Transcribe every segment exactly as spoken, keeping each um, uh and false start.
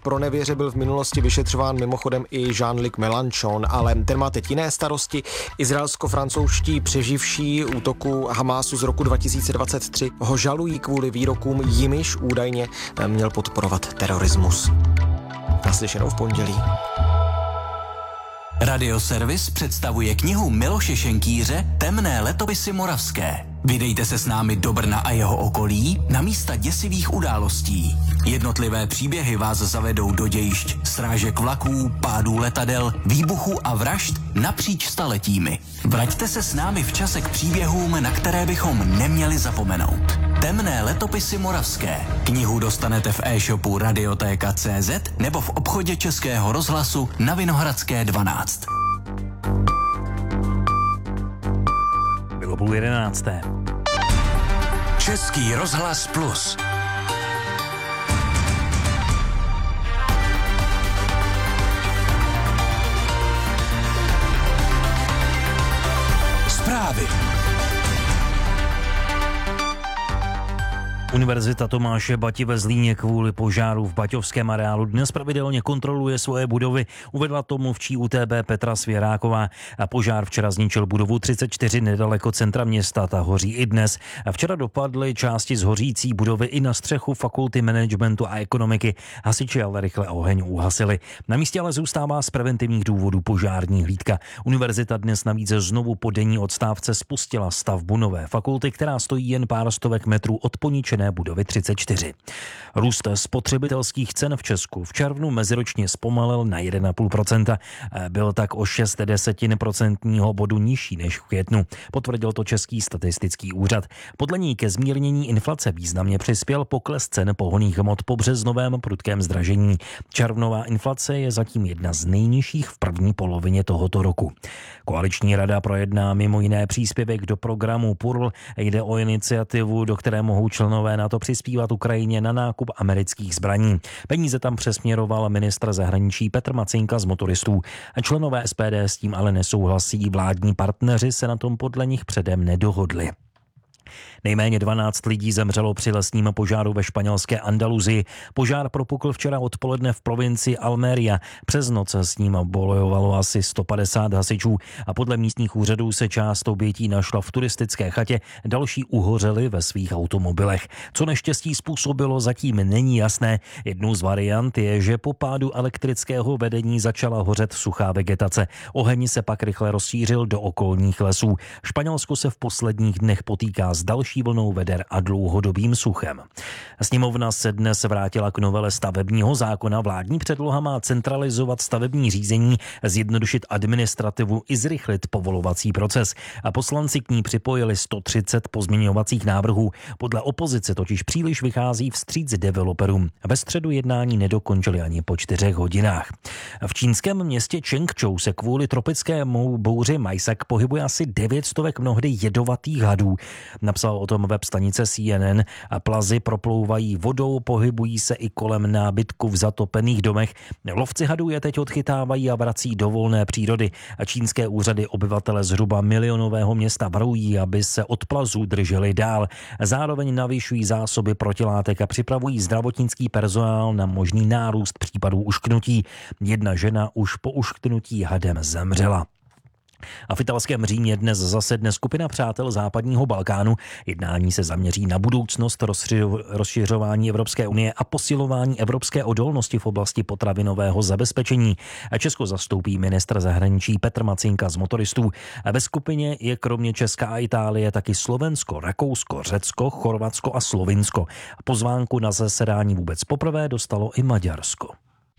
pronevěře byl v minulosti vyšetřován mimochodem i Jean-Luc Mélenchon, ale ten má teď jiné starosti. Izraelsko-francouzští přeživší útoku Hamásu z roku dva tisíce dvacet tři ho žalují kvůli výrokům, jimiž údajně měl podporovat terorismus. Naslyšenou v pondělí. Radioservis představuje knihu Miloše Šenkýře Temné letopisy moravské. Vydejte se s námi do Brna a jeho okolí na místa děsivých událostí. Jednotlivé příběhy vás zavedou do dějišť srážek vlaků, pádů letadel, výbuchů a vražd napříč staletími. Vraťte se s námi v čase k příběhům, na které bychom neměli zapomenout. Temné letopisy moravské. Knihu dostanete v e-shopu Radiotéka tečka cé zet nebo v obchodě Českého rozhlasu na Vinohradské dvanáct. Bylo půl jedenácté. Český rozhlas plus. Zprávy. Univerzita Tomáše Bati ve Zlíně kvůli požáru v baťovském areálu dnes pravidelně kontroluje svoje budovy, uvedla to mluvčí U T B Petra Svěráková. A požár včera zničil budovu třicet čtyři nedaleko centra města, ta hoří i dnes. A včera dopadly části z hořící budovy i na střechu fakulty managementu a ekonomiky. Hasiči ale rychle oheň uhasili. Na místě ale zůstává z preventivních důvodů požární hlídka. Univerzita dnes navíc znovu po denní odstávce spustila stavbu nové fakulty, která stojí jen pár stovek metrů od poničené budovy třicet čtyři. Růst spotřebitelských cen v Česku v červnu meziročně zpomalil na jedna celá pět procenta. Byl tak o šest desetin procentního bodu nižší než v květnu. Potvrdil to Český statistický úřad. Podle ní ke zmírnění inflace významně přispěl pokles cen pohonných hmot po březnovém prudkém zdražení. Červnová inflace je zatím jedna z nejnižších v první polovině tohoto roku. Koaliční rada projedná mimo jiné příspěvek do programu P U R L. Jde o iniciativu, do které mohou členové NATO přispívat Ukrajině na nákup amerických zbraní. Peníze tam přesměroval ministr zahraničí Petr Macinka z Motoristů. Členové S P D s tím ale nesouhlasí. Vládní partneři se na tom podle nich předem nedohodli. Nejméně dvanáct lidí zemřelo při lesním požáru ve španělské Andaluzii. Požár propukl včera odpoledne v provincii Almería. Přes noc s ním bojovalo asi sto padesát hasičů a podle místních úřadů se část obětí našla v turistické chatě, další uhořeli ve svých automobilech. Co neštěstí způsobilo, zatím není jasné. Jednou z variant je, že po pádu elektrického vedení začala hořet suchá vegetace. Oheň se pak rychle rozšířil do okolních lesů. Španělsko se v posledních dnech potýká s další vlnou veder a dlouhodobým suchem. Sněmovna se dnes vrátila k novele stavebního zákona. Vládní předloha má centralizovat stavební řízení, zjednodušit administrativu i zrychlit povolovací proces. A poslanci k ní připojili sto třicet pozměňovacích návrhů. Podle opozice totiž příliš vychází vstříc developerům. Ve středu jednání nedokončili ani po čtyřech hodinách. V čínském městě Čengčou se kvůli tropickému bouři Majsak pohybuje asi devět stovek mnohdy jedovatých hadů. Napsal o tom web stanice C N N. A plazy proplouvají vodou, pohybují se i kolem nábytku v zatopených domech. Lovci hadů je teď odchytávají a vrací do volné přírody. A čínské úřady obyvatele zhruba milionového města varují, aby se od plazů drželi dál. Zároveň navyšují zásoby protilátek a připravují zdravotnický personál na možný nárůst případů ušknutí. Jedna žena už po ušknutí hadem zemřela. A v italském Římě dnes zasedne skupina přátel západního Balkánu. Jednání se zaměří na budoucnost rozšiřování Evropské unie a posilování evropské odolnosti v oblasti potravinového zabezpečení. A Česko zastoupí ministr zahraničí Petr Macinka z Motoristů. A ve skupině je kromě Česka a Itálie taky Slovensko, Rakousko, Řecko, Chorvatsko a Slovinsko. Pozvánku na zasedání vůbec poprvé dostalo i Maďarsko.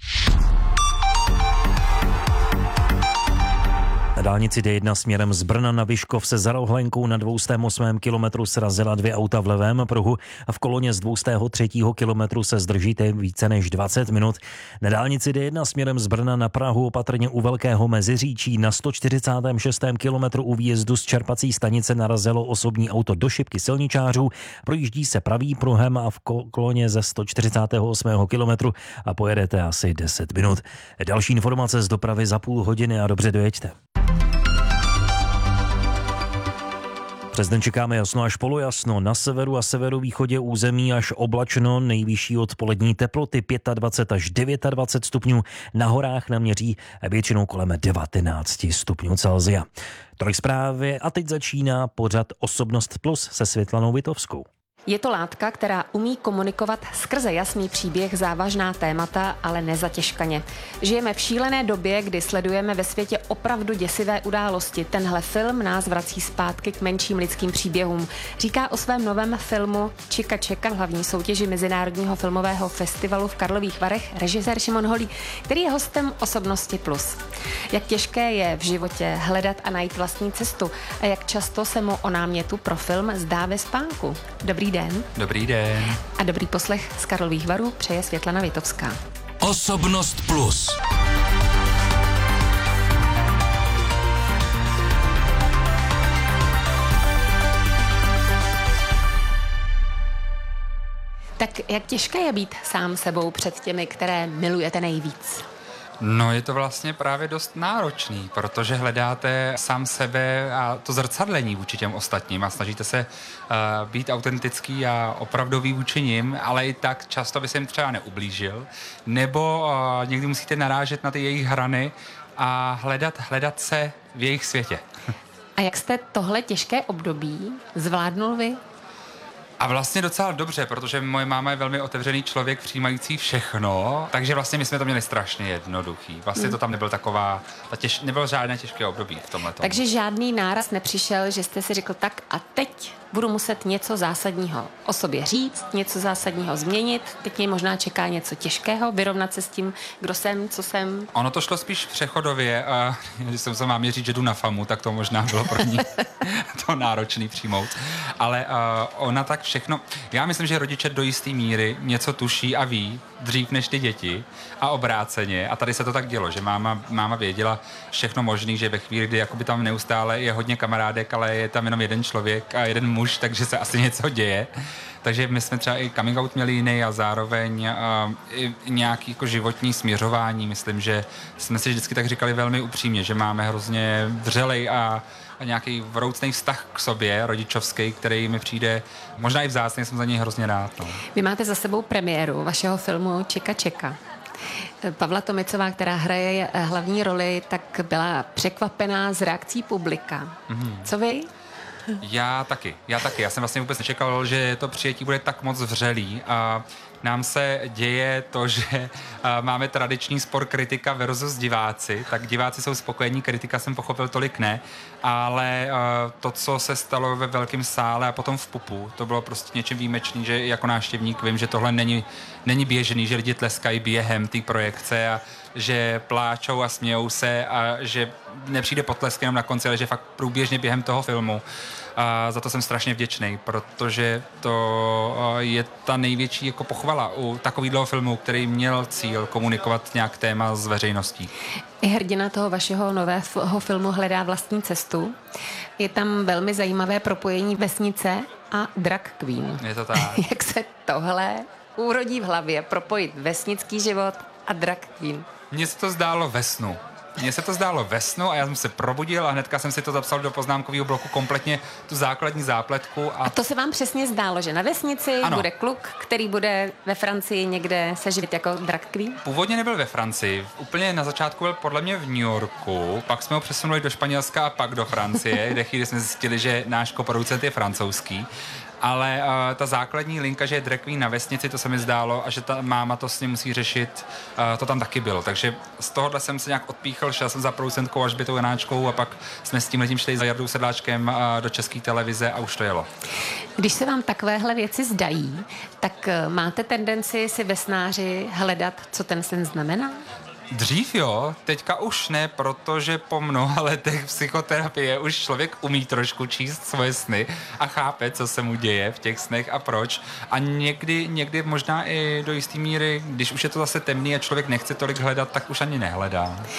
Na dálnici D jedna směrem z Brna na Vyškov se za Rohlenkou na dvě stě osm kilometru srazila dvě auta v levém pruhu a v koloně z dvě stě tři kilometru se zdržíte více než dvacet minut. Na dálnici D jedna směrem z Brna na Prahu opatrně u Velkého Meziříčí na sto čtyřicátém šestém kilometru u výjezdu z čerpací stanice narazilo osobní auto do šipky silničářů. Projíždí se pravý pruhem a v koloně ze sto čtyřicátého osmého kilometru a pojedete asi deset minut. Další informace z dopravy za půl hodiny a dobře dojeďte. Přes den čekáme jasno až polojasno, na severu a severovýchodě území až oblačno, nejvyšší odpolední teploty dvacet pět až dvacet devět stupňů, na horách naměří většinou kolem devatenáct stupňů Celsia. Tolik zprávy a teď začíná pořad Osobnost Plus se Světlanou Vitovskou. Je to látka, která umí komunikovat skrze jasný příběh závažná témata, ale nezatěžkaně. Žijeme v šílené době, kdy sledujeme ve světě opravdu děsivé události. Tenhle film nás vrací zpátky k menším lidským příběhům. Říká o svém novém filmu Čika Čeka v hlavní soutěži Mezinárodního filmového festivalu v Karlových Varech režisér Šimon Holý, který je hostem Osobnosti Plus. Jak těžké je v životě hledat a najít vlastní cestu a jak často se mu o námětu pro film zdá ve spánku. Dobrý den. Dobrý den. A dobrý poslech z Karlových Varů přeje Světlana Vitovská. Osobnost Plus. Tak jak těžké je být sám sebou před těmi, které milujete nejvíc? No je to vlastně právě dost náročný, protože hledáte sám sebe a to zrcadlení vůči těm ostatním a snažíte se uh, být autentický a opravdový vůči nim, ale i tak často by se jim třeba neublížil, nebo uh, někdy musíte narážet na ty jejich hrany a hledat, hledat se v jejich světě. A jak jste tohle těžké období zvládnul vy? A vlastně docela dobře, protože moje máma je velmi otevřený člověk, přijímající všechno, takže vlastně my jsme to měli strašně jednoduchý. Vlastně mm. to tam nebyl taková, ta těž, nebylo žádné těžké období v tomhletom. Takže žádný náraz nepřišel, že jste si řekl tak a teď budu muset něco zásadního o sobě říct, něco zásadního změnit, teď mě možná čeká něco těžkého, vyrovnat se s tím, kdo jsem, co jsem. Ono to šlo spíš přechodově, a když jsem se mámě říct, že jdu na famu, tak to možná bylo pro ní to náročný přijmout. Ale uh, ona tak všechno, já myslím, že rodiče do jisté míry něco tuší a ví dřív než ty děti a obráceně. A tady se to tak dělo, že máma, máma věděla všechno možný, že ve chvíli, kdy jakoby tam neustále je hodně kamarádek, ale je tam jenom jeden člověk a jeden muž, takže se asi něco děje. Takže my jsme třeba i coming out měli jiný a zároveň uh, i nějaký jako životní směřování. Myslím, že jsme si vždycky tak říkali velmi upřímně, že máme hrozně vřelej a a nějaký vroucný vztah k sobě, rodičovský, který mi přijde možná i vzácně, jsem za něj hrozně rád. No. Vy máte za sebou premiéru vašeho filmu Čika Čeka. Pavla Tomicová, která hraje hlavní roli, tak byla překvapená z reakcí publika. Mm-hmm. Co vy? Já taky, já taky. Já jsem vlastně vůbec nečekal, že to přijetí bude tak moc vřelý a nám se děje to, že uh, máme tradiční spor kritika versus diváci, tak diváci jsou spokojení, kritika jsem pochopil tolik ne, ale uh, to, co se stalo ve velkém sále a potom v pupu, to bylo prostě něčím výjimečný, že jako návštěvník vím, že tohle není, není běžný, že lidi tleskají během té projekce a že pláčou a smějou se a že nepřijde potlesk jenom na konci, ale že fakt průběžně během toho filmu. A za to jsem strašně vděčný, protože to je ta největší jako pochvala u takového filmu, který měl cíl komunikovat nějak téma s veřejností. I hrdina toho vašeho nového filmu hledá vlastní cestu. Je tam velmi zajímavé propojení vesnice a drag queen. Je to tak. Jak se tohle urodí v hlavě, propojit vesnický život a drag queen? Mně se to zdálo ve snu. Mně se to zdálo ve snu a já jsem se probudil a hnedka jsem si to zapsal do poznámkového bloku kompletně tu základní zápletku. A, a to se vám přesně zdálo, že na vesnici ano. bude kluk, který bude ve Francii někde se živit jako drag queen? Původně nebyl ve Francii. Úplně na začátku byl podle mě v New Yorku, pak jsme ho přesunuli do Španělska a pak do Francie, kde chvíli jsme zjistili, že náš koproducent je francouzský. Ale uh, ta základní linka, že je drag queen na vesnici, to se mi zdálo a že ta máma to s ním musí řešit, uh, to tam taky bylo. Takže z tohohle jsem se nějak odpíchl, šel jsem za producentkou Alžbětou Janáčkou a pak jsme s tím letím šli za Jardou Sedláčkem uh, do České televize a už to jelo. Když se vám takovéhle věci zdají, tak uh, máte tendenci si vesnáři hledat, co ten sen znamená? Dřív jo, teďka už ne, protože po mnoha letech psychoterapie už člověk umí trošku číst svoje sny a chápe, co se mu děje v těch snech a proč. A někdy, někdy možná i do jisté míry, když už je to zase temný a člověk nechce tolik hledat, tak už ani nehledá. A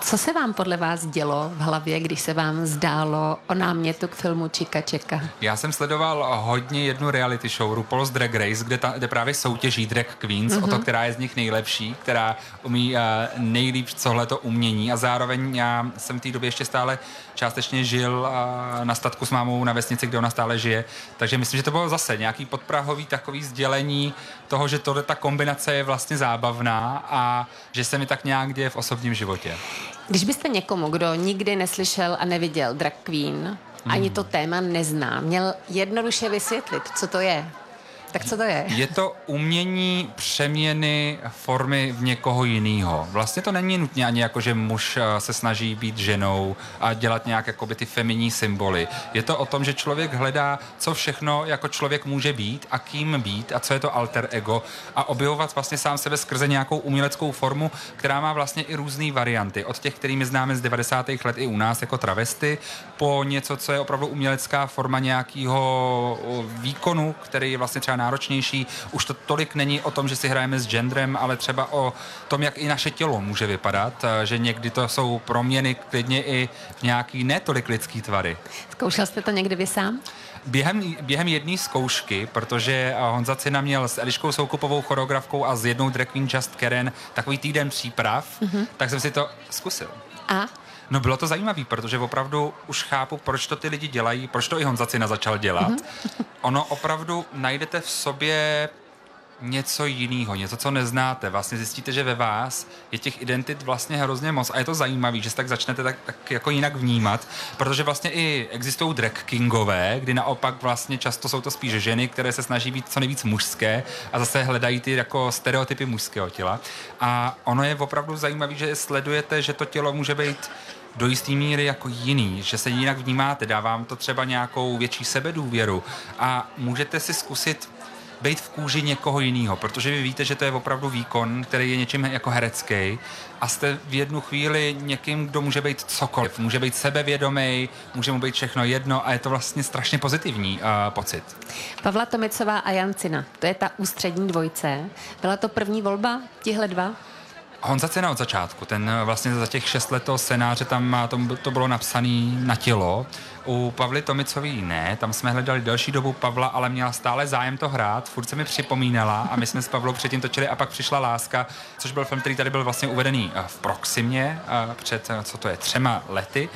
Co se vám podle vás dělo v hlavě, když se vám zdálo o námětu k filmu Čika Čeka? Já jsem sledoval hodně jednu reality show RuPaul's Drag Race, kde, ta, kde právě soutěží drag queens mm-hmm. o to, která je z nich nejlepší, která umí uh, nejlíp tohleto umění a zároveň já jsem v té době ještě stále částečně žil uh, na statku s mámou na vesnici, kde ona stále žije, takže myslím, že to bylo zase nějaký podprahový takový sdělení toho, že tohle ta kombinace je vlastně zábavná a že se mi tak nějak děje v osobním životě. Když byste někomu, kdo nikdy neslyšel a neviděl drag queen, ani to téma nezná, měl jednoduše vysvětlit, co to je, tak co to je? Je to umění přeměny formy v někoho jiného. Vlastně to není nutně ani jako, že muž se snaží být ženou a dělat nějak jakoby ty feminní symboly. Je to o tom, že člověk hledá, co všechno jako člověk může být a kým být a co je to alter ego a objevovat vlastně sám sebe skrze nějakou uměleckou formu, která má vlastně i různé varianty. Od těch, kterými známe z devadesátých let i u nás jako travesty, po něco, co je opravdu umělecká forma nějakého výkonu, který je vlastně třeba náročnější. Už to tolik není o tom, že si hrajeme s genderem, ale třeba o tom, jak i naše tělo může vypadat, že někdy to jsou proměny klidně i v nějaký netolik lidský tvary. Zkoušel jste to někdy vy sám? Během, během jedné zkoušky, protože Honza Cina měl s Eliškou Soukupovou choreografkou a s jednou drag queen Just Karen takový týden příprav, mm-hmm. tak jsem si to zkusil. A? No bylo to zajímavé, protože opravdu už chápu, proč to ty lidi dělají, proč to i Honza Cina začal dělat. Mm-hmm. Ono opravdu najdete v sobě něco jiného, něco, co neznáte. Vlastně zjistíte, že ve vás je těch identit vlastně hrozně moc a je to zajímavé, že se tak začnete tak, tak jako jinak vnímat, protože vlastně i existují drag kingové, kdy naopak vlastně často jsou to spíš ženy, které se snaží být co nejvíc mužské a zase hledají ty jako stereotypy mužského těla. A ono je opravdu zajímavé, že sledujete, že to tělo může být do jisté míry jako jiný, že se jinak vnímáte, dává vám to třeba nějakou větší sebedůvěru a můžete si zkusit být v kůži někoho jiného, protože vy víte, že to je opravdu výkon, který je něčím jako herecký a jste v jednu chvíli někým, kdo může být cokoliv. Může být sebevědomý, může mu být všechno jedno a je to vlastně strašně pozitivní uh, pocit. Pavla Tomicová a Jan Cina, to je ta ústřední dvojce. Byla to první volba, tihle dva? Honza Cina od začátku, ten vlastně za těch šest let toho scénáře, tam to, to bylo napsané na tělo. U Pavly Tomicový ne, tam jsme hledali delší dobu Pavla, ale měla stále zájem to hrát, furt se mi připomínala a my jsme s Pavlou předtím točili a pak přišla Láska, což byl film, který tady byl vlastně uvedený v Proximě před, co to je, třema lety.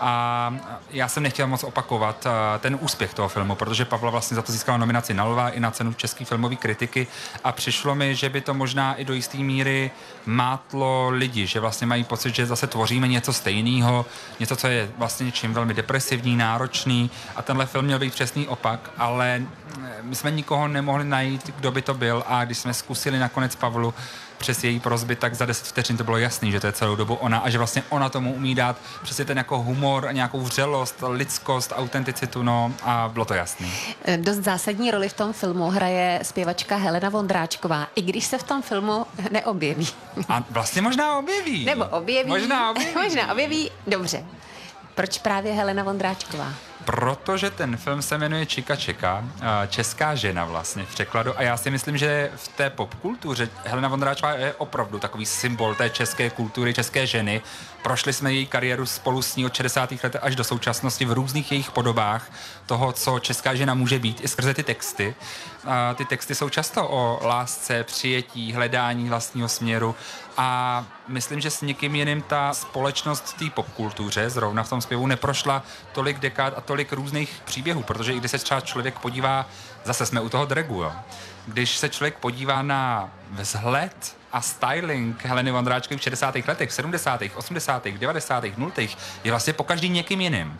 A já jsem nechtěl moc opakovat ten úspěch toho filmu, protože Pavla vlastně za to získala nominaci na Lva i na cenu české filmové kritiky a přišlo mi, že by to možná i do jisté míry mátlo lidi, že vlastně mají pocit, že zase tvoříme něco stejného, něco, co je vlastně něčím velmi depresivní, náročný a tenhle film měl být přesný opak, ale my jsme nikoho nemohli najít, kdo by to byl a když jsme zkusili nakonec Pavlu přes její prosby, tak za deset vteřin to bylo jasný, že to je celou dobu ona a že vlastně ona tomu umí dát přesně ten jako humor, nějakou vřelost, lidskost, autenticitu, no a bylo to jasný. Dost zásadní roli v tom filmu hraje zpěvačka Helena Vondráčková, i když se v tom filmu neobjeví. A vlastně možná objeví. Nebo objeví. Možná objeví. Možná objeví, dobře. Proč právě Helena Vondráčková? Protože ten film se jmenuje Čika Čeka, česká žena vlastně v překladu a já si myslím, že v té popkultuře Helena Vondráčková je opravdu takový symbol té české kultury, české ženy. Prošli jsme její kariéru spolu s ní od šedesátých let až do současnosti v různých jejich podobách toho, co česká žena může být i skrze ty texty. A ty texty jsou často o lásce, přijetí, hledání vlastního směru a myslím, že s někým jiným ta společnost v té popkultuře, zrovna v tom zpěvu, neprošla tolik dekád a tolik různých příběhů, protože i když se třeba člověk podívá, zase jsme u toho dragu, jo. Když se člověk podívá na vzhled a styling Heleny Vondráčkové v šedesátých letech, sedmdesátých, osmdesátých, devadesátých, nultých, je vlastně pokaždý někým jiným.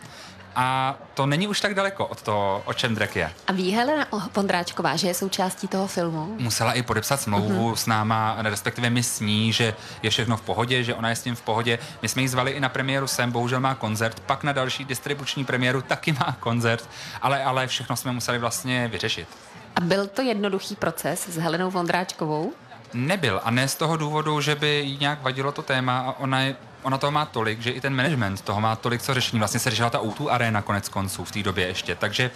A to není už tak daleko od toho, o čem drag je. A ví Helena Vondráčková, že je součástí toho filmu? Musela i podepsat smlouvu uh-huh. s náma, respektive my s ní, že je všechno v pohodě, že ona je s tím v pohodě. My jsme ji zvali i na premiéru sem, bohužel má koncert, pak na další distribuční premiéru taky má koncert, ale, ale všechno jsme museli vlastně vyřešit. A byl to jednoduchý proces s Helenou Vondráčkovou? Nebyl a ne z toho důvodu, že by jí nějak vadilo to téma a ona je Ona toho má tolik, že i ten management toho má tolik, co řešení. Vlastně se řešila ta ó dva Arena konec konců v té době ještě, takže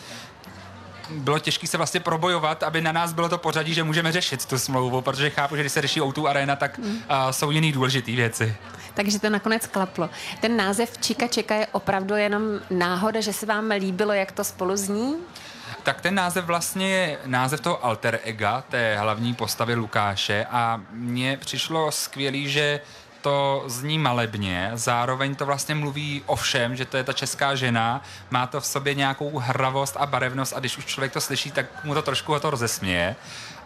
bylo těžké se vlastně probojovat, aby na nás bylo to pořadí, že můžeme řešit tu smlouvu, protože chápu, že když se řeší ó dva Arena, tak mm. uh, jsou jiný důležitý věci. Takže to nakonec klaplo. Ten název Čika Čeka je opravdu jenom náhoda, že se vám líbilo, jak to spolu zní? Tak ten název vlastně je název toho alter ega, té hlavní postavy Lukáše a mně přišlo skvělý, že to zní malebně, zároveň to vlastně mluví o všem, že to je ta česká žena, má to v sobě nějakou hravost a barevnost a když už člověk to slyší, tak mu to trošku ho to rozesměje.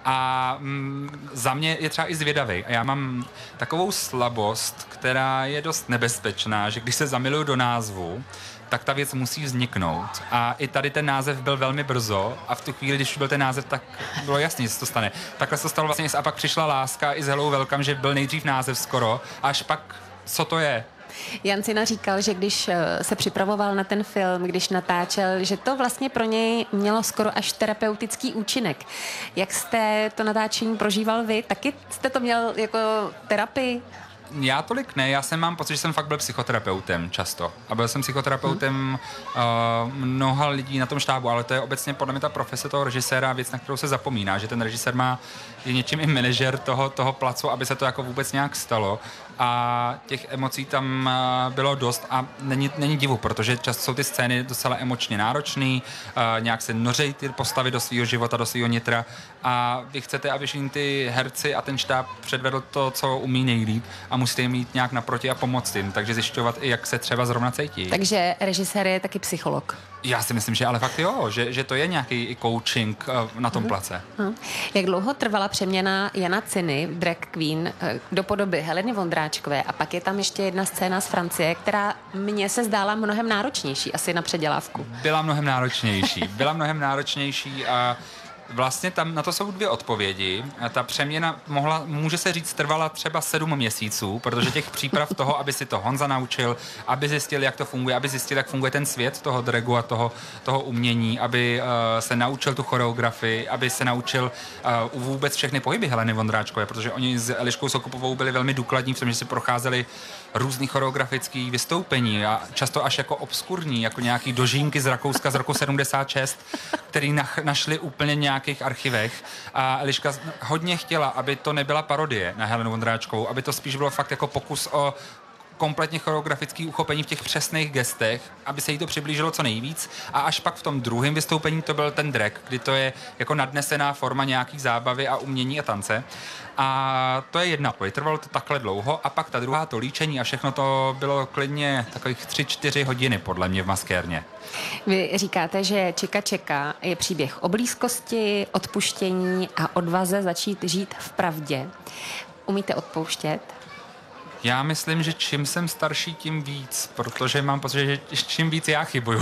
A mm, za mě je třeba i zvědavý. A já mám takovou slabost, která je dost nebezpečná, že když se zamiluju do názvu, tak ta věc musí vzniknout. A i tady ten název byl velmi brzo a v tu chvíli, když už byl ten název, tak bylo jasný, že se to stane. Takhle se to stalo vlastně a pak přišla láska i s Hello Welcome, že byl nejdřív název skoro, až pak co to je. Jan Cina říkal, že když se připravoval na ten film, když natáčel, že to vlastně pro něj mělo skoro až terapeutický účinek. Jak jste to natáčení prožíval vy? Taky jste to měl jako terapii? Já tolik ne, já jsem mám pocit, že jsem fakt byl psychoterapeutem často. A byl jsem psychoterapeutem hmm. uh, mnoha lidí na tom štábu, ale to je obecně podle mě ta profese toho režiséra věc, na kterou se zapomíná, že ten režisér má je něčím i manažer toho, toho placu, aby se to jako vůbec nějak stalo. A těch emocí tam uh, bylo dost a není, není divu, protože často jsou ty scény docela emočně náročný, uh, nějak se nořejí ty postavy do svého života, do svého nitra a vy chcete, aby všichni ty herci a ten štáb předvedl to, co umí nejlíp a musíte jim jít nějak naproti a pomoct jim, takže zjišťovat i, jak se třeba zrovna cítí. Takže režisér je taky psycholog. Já si myslím, že ale fakt jo, že, že to je nějaký i coaching uh, na tom uh-huh. place. Uh-huh. Jak dlouho trvala přeměna Jana Ciny, drag queen, do podoby Heleny Vondráčkové a pak je tam ještě jedna scéna z Francie, která mně se zdála mnohem náročnější asi na předělávku. Byla mnohem náročnější. Byla mnohem náročnější a vlastně tam na to jsou dvě odpovědi. A ta přeměna mohla, může se říct, trvala třeba sedm měsíců, protože těch příprav toho, aby si to Honza naučil, aby zjistil, jak to funguje, aby zjistil, jak funguje ten svět toho dragu a toho, toho umění, aby uh, se naučil tu choreografii, aby se naučil uh, vůbec všechny pohyby Heleny Vondráčkové, protože oni s Eliškou Sokupovou byli velmi důkladní v tom, že si procházeli různý choreografický vystoupení a často až jako obskurní, jako nějaký dožínky z Rakouska z roku sedmdesát šest, který nach, našli úplně nějakých archivech a Eliška hodně chtěla, aby to nebyla parodie na Helenu Vondráčkovou, aby to spíš bylo fakt jako pokus o kompletně choreografický uchopení v těch přesných gestech, aby se jí to přiblížilo co nejvíc a až pak v tom druhém vystoupení to byl ten drag, kdy to je jako nadnesená forma nějaký zábavy a umění a tance. A to je jedna, trvalo to takhle dlouho a pak ta druhá, to líčení a všechno to bylo klidně takových tři čtyři hodiny podle mě v maskérně. Vy říkáte, že Čika Čeka je příběh o blízkosti, odpuštění a odvaze začít žít v pravdě. Umíte odpouštět? Já myslím, že čím jsem starší, tím víc, protože mám pocit, že čím víc já chybuju.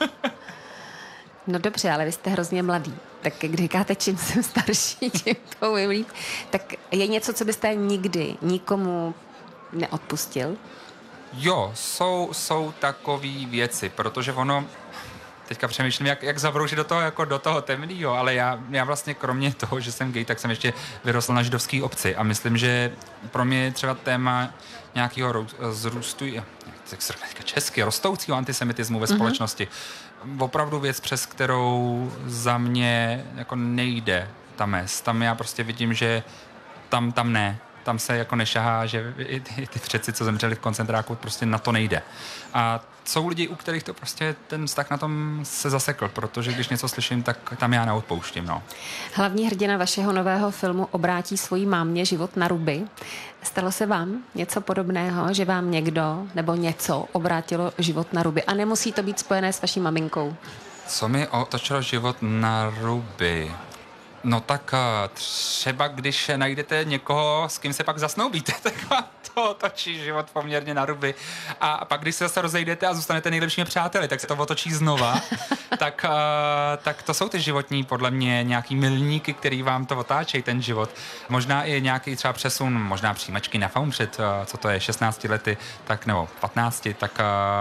No dobře, ale vy jste hrozně mladý. Tak když říkáte, čím jsem starší, tím to umím líp, tak je něco, co byste nikdy nikomu neodpustil? Jo, jsou, jsou takové věci, protože ono, teďka přemýšlím, jak, jak zabroušit do toho, jako do toho temného, ale já, já vlastně kromě toho, že jsem gay, tak jsem ještě vyrostl na židovský obci a myslím, že pro mě je třeba téma nějakého zrůstu, česky, rostoucího antisemitismu ve společnosti. Mm-hmm. Opravdu věc, přes kterou za mě jako nejde ta mez. Tam já prostě vidím, že tam, tam ne. Tam se jako nešahá, že i ty, ty předci, co zemřeli v koncentráku, prostě na to nejde. A jsou lidi, u kterých to prostě ten vztah na tom se zasekl, protože když něco slyším, tak tam já neodpouštím, no. Hlavní hrdina vašeho nového filmu obrátí svojí mámě život na ruby. Stalo se vám něco podobného, že vám někdo nebo něco obrátilo život na ruby? A nemusí to být spojené s vaší maminkou. Co mi otočilo život na ruby? No tak třeba, když najdete někoho, s kým se pak zasnoubíte, tak vám to otočí život poměrně na ruby. A pak, když se zase rozejdete a zůstanete nejlepšími přáteli, tak se to otočí znova. tak, tak to jsou ty životní, podle mě, nějaký milníky, který vám to otáčejí, ten život. Možná i nějaký třeba přesun, možná přijímačky na faum před, co to je, šestnácti lety, tak nebo patnácti, tak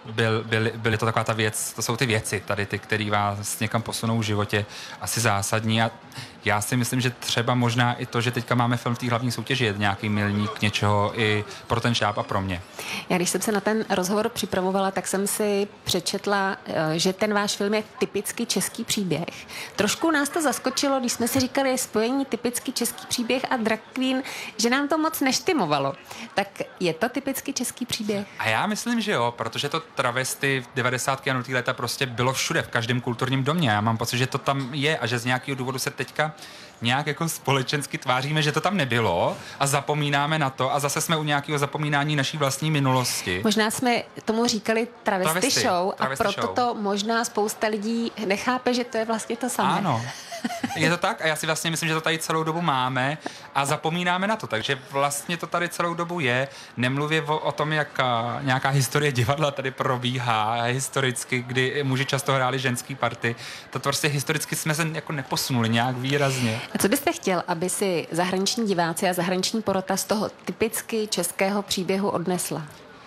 byl, byly, byly to taková ta věc, to jsou ty věci tady, ty, které vás někam posunou v životě, asi zásadní. A já si myslím, že třeba možná i to, že teďka máme film v té hlavní soutěži, je nějaký milník něčeho i pro ten štáb a pro mě. Já když jsem se na ten rozhovor připravovala, tak jsem si přečetla, že ten váš film je typicky český příběh. Trošku nás to zaskočilo, když jsme si říkali spojení typický český příběh a drag queen, že nám to moc neštimovalo. Tak je to typicky český příběh? A já myslím, že jo, protože to travesty v devadesátých a nultých léta prostě bylo všude, v každém kulturním domě. Já mám pocit, že to tam je a že z nějakého důvodu se teďka nějak jako společensky tváříme, že to tam nebylo a zapomínáme na to a zase jsme u nějakého zapomínání naší vlastní minulosti. Možná jsme tomu říkali travesty, travesty show travesty a proto show. To možná spousta lidí nechápe, že to je vlastně to samé. Ano. Je to tak a já si vlastně myslím, že to tady celou dobu máme a zapomínáme na to, takže vlastně to tady celou dobu je. Nemluvě o, o tom, jak a, nějaká historie divadla tady probíhá historicky, kdy muži často hráli ženský party. To prostě historicky jsme se jako neposunuli nějak výrazně. A co byste chtěl, aby si zahraniční diváci a zahraniční porota z toho typicky českého příběhu odnesla?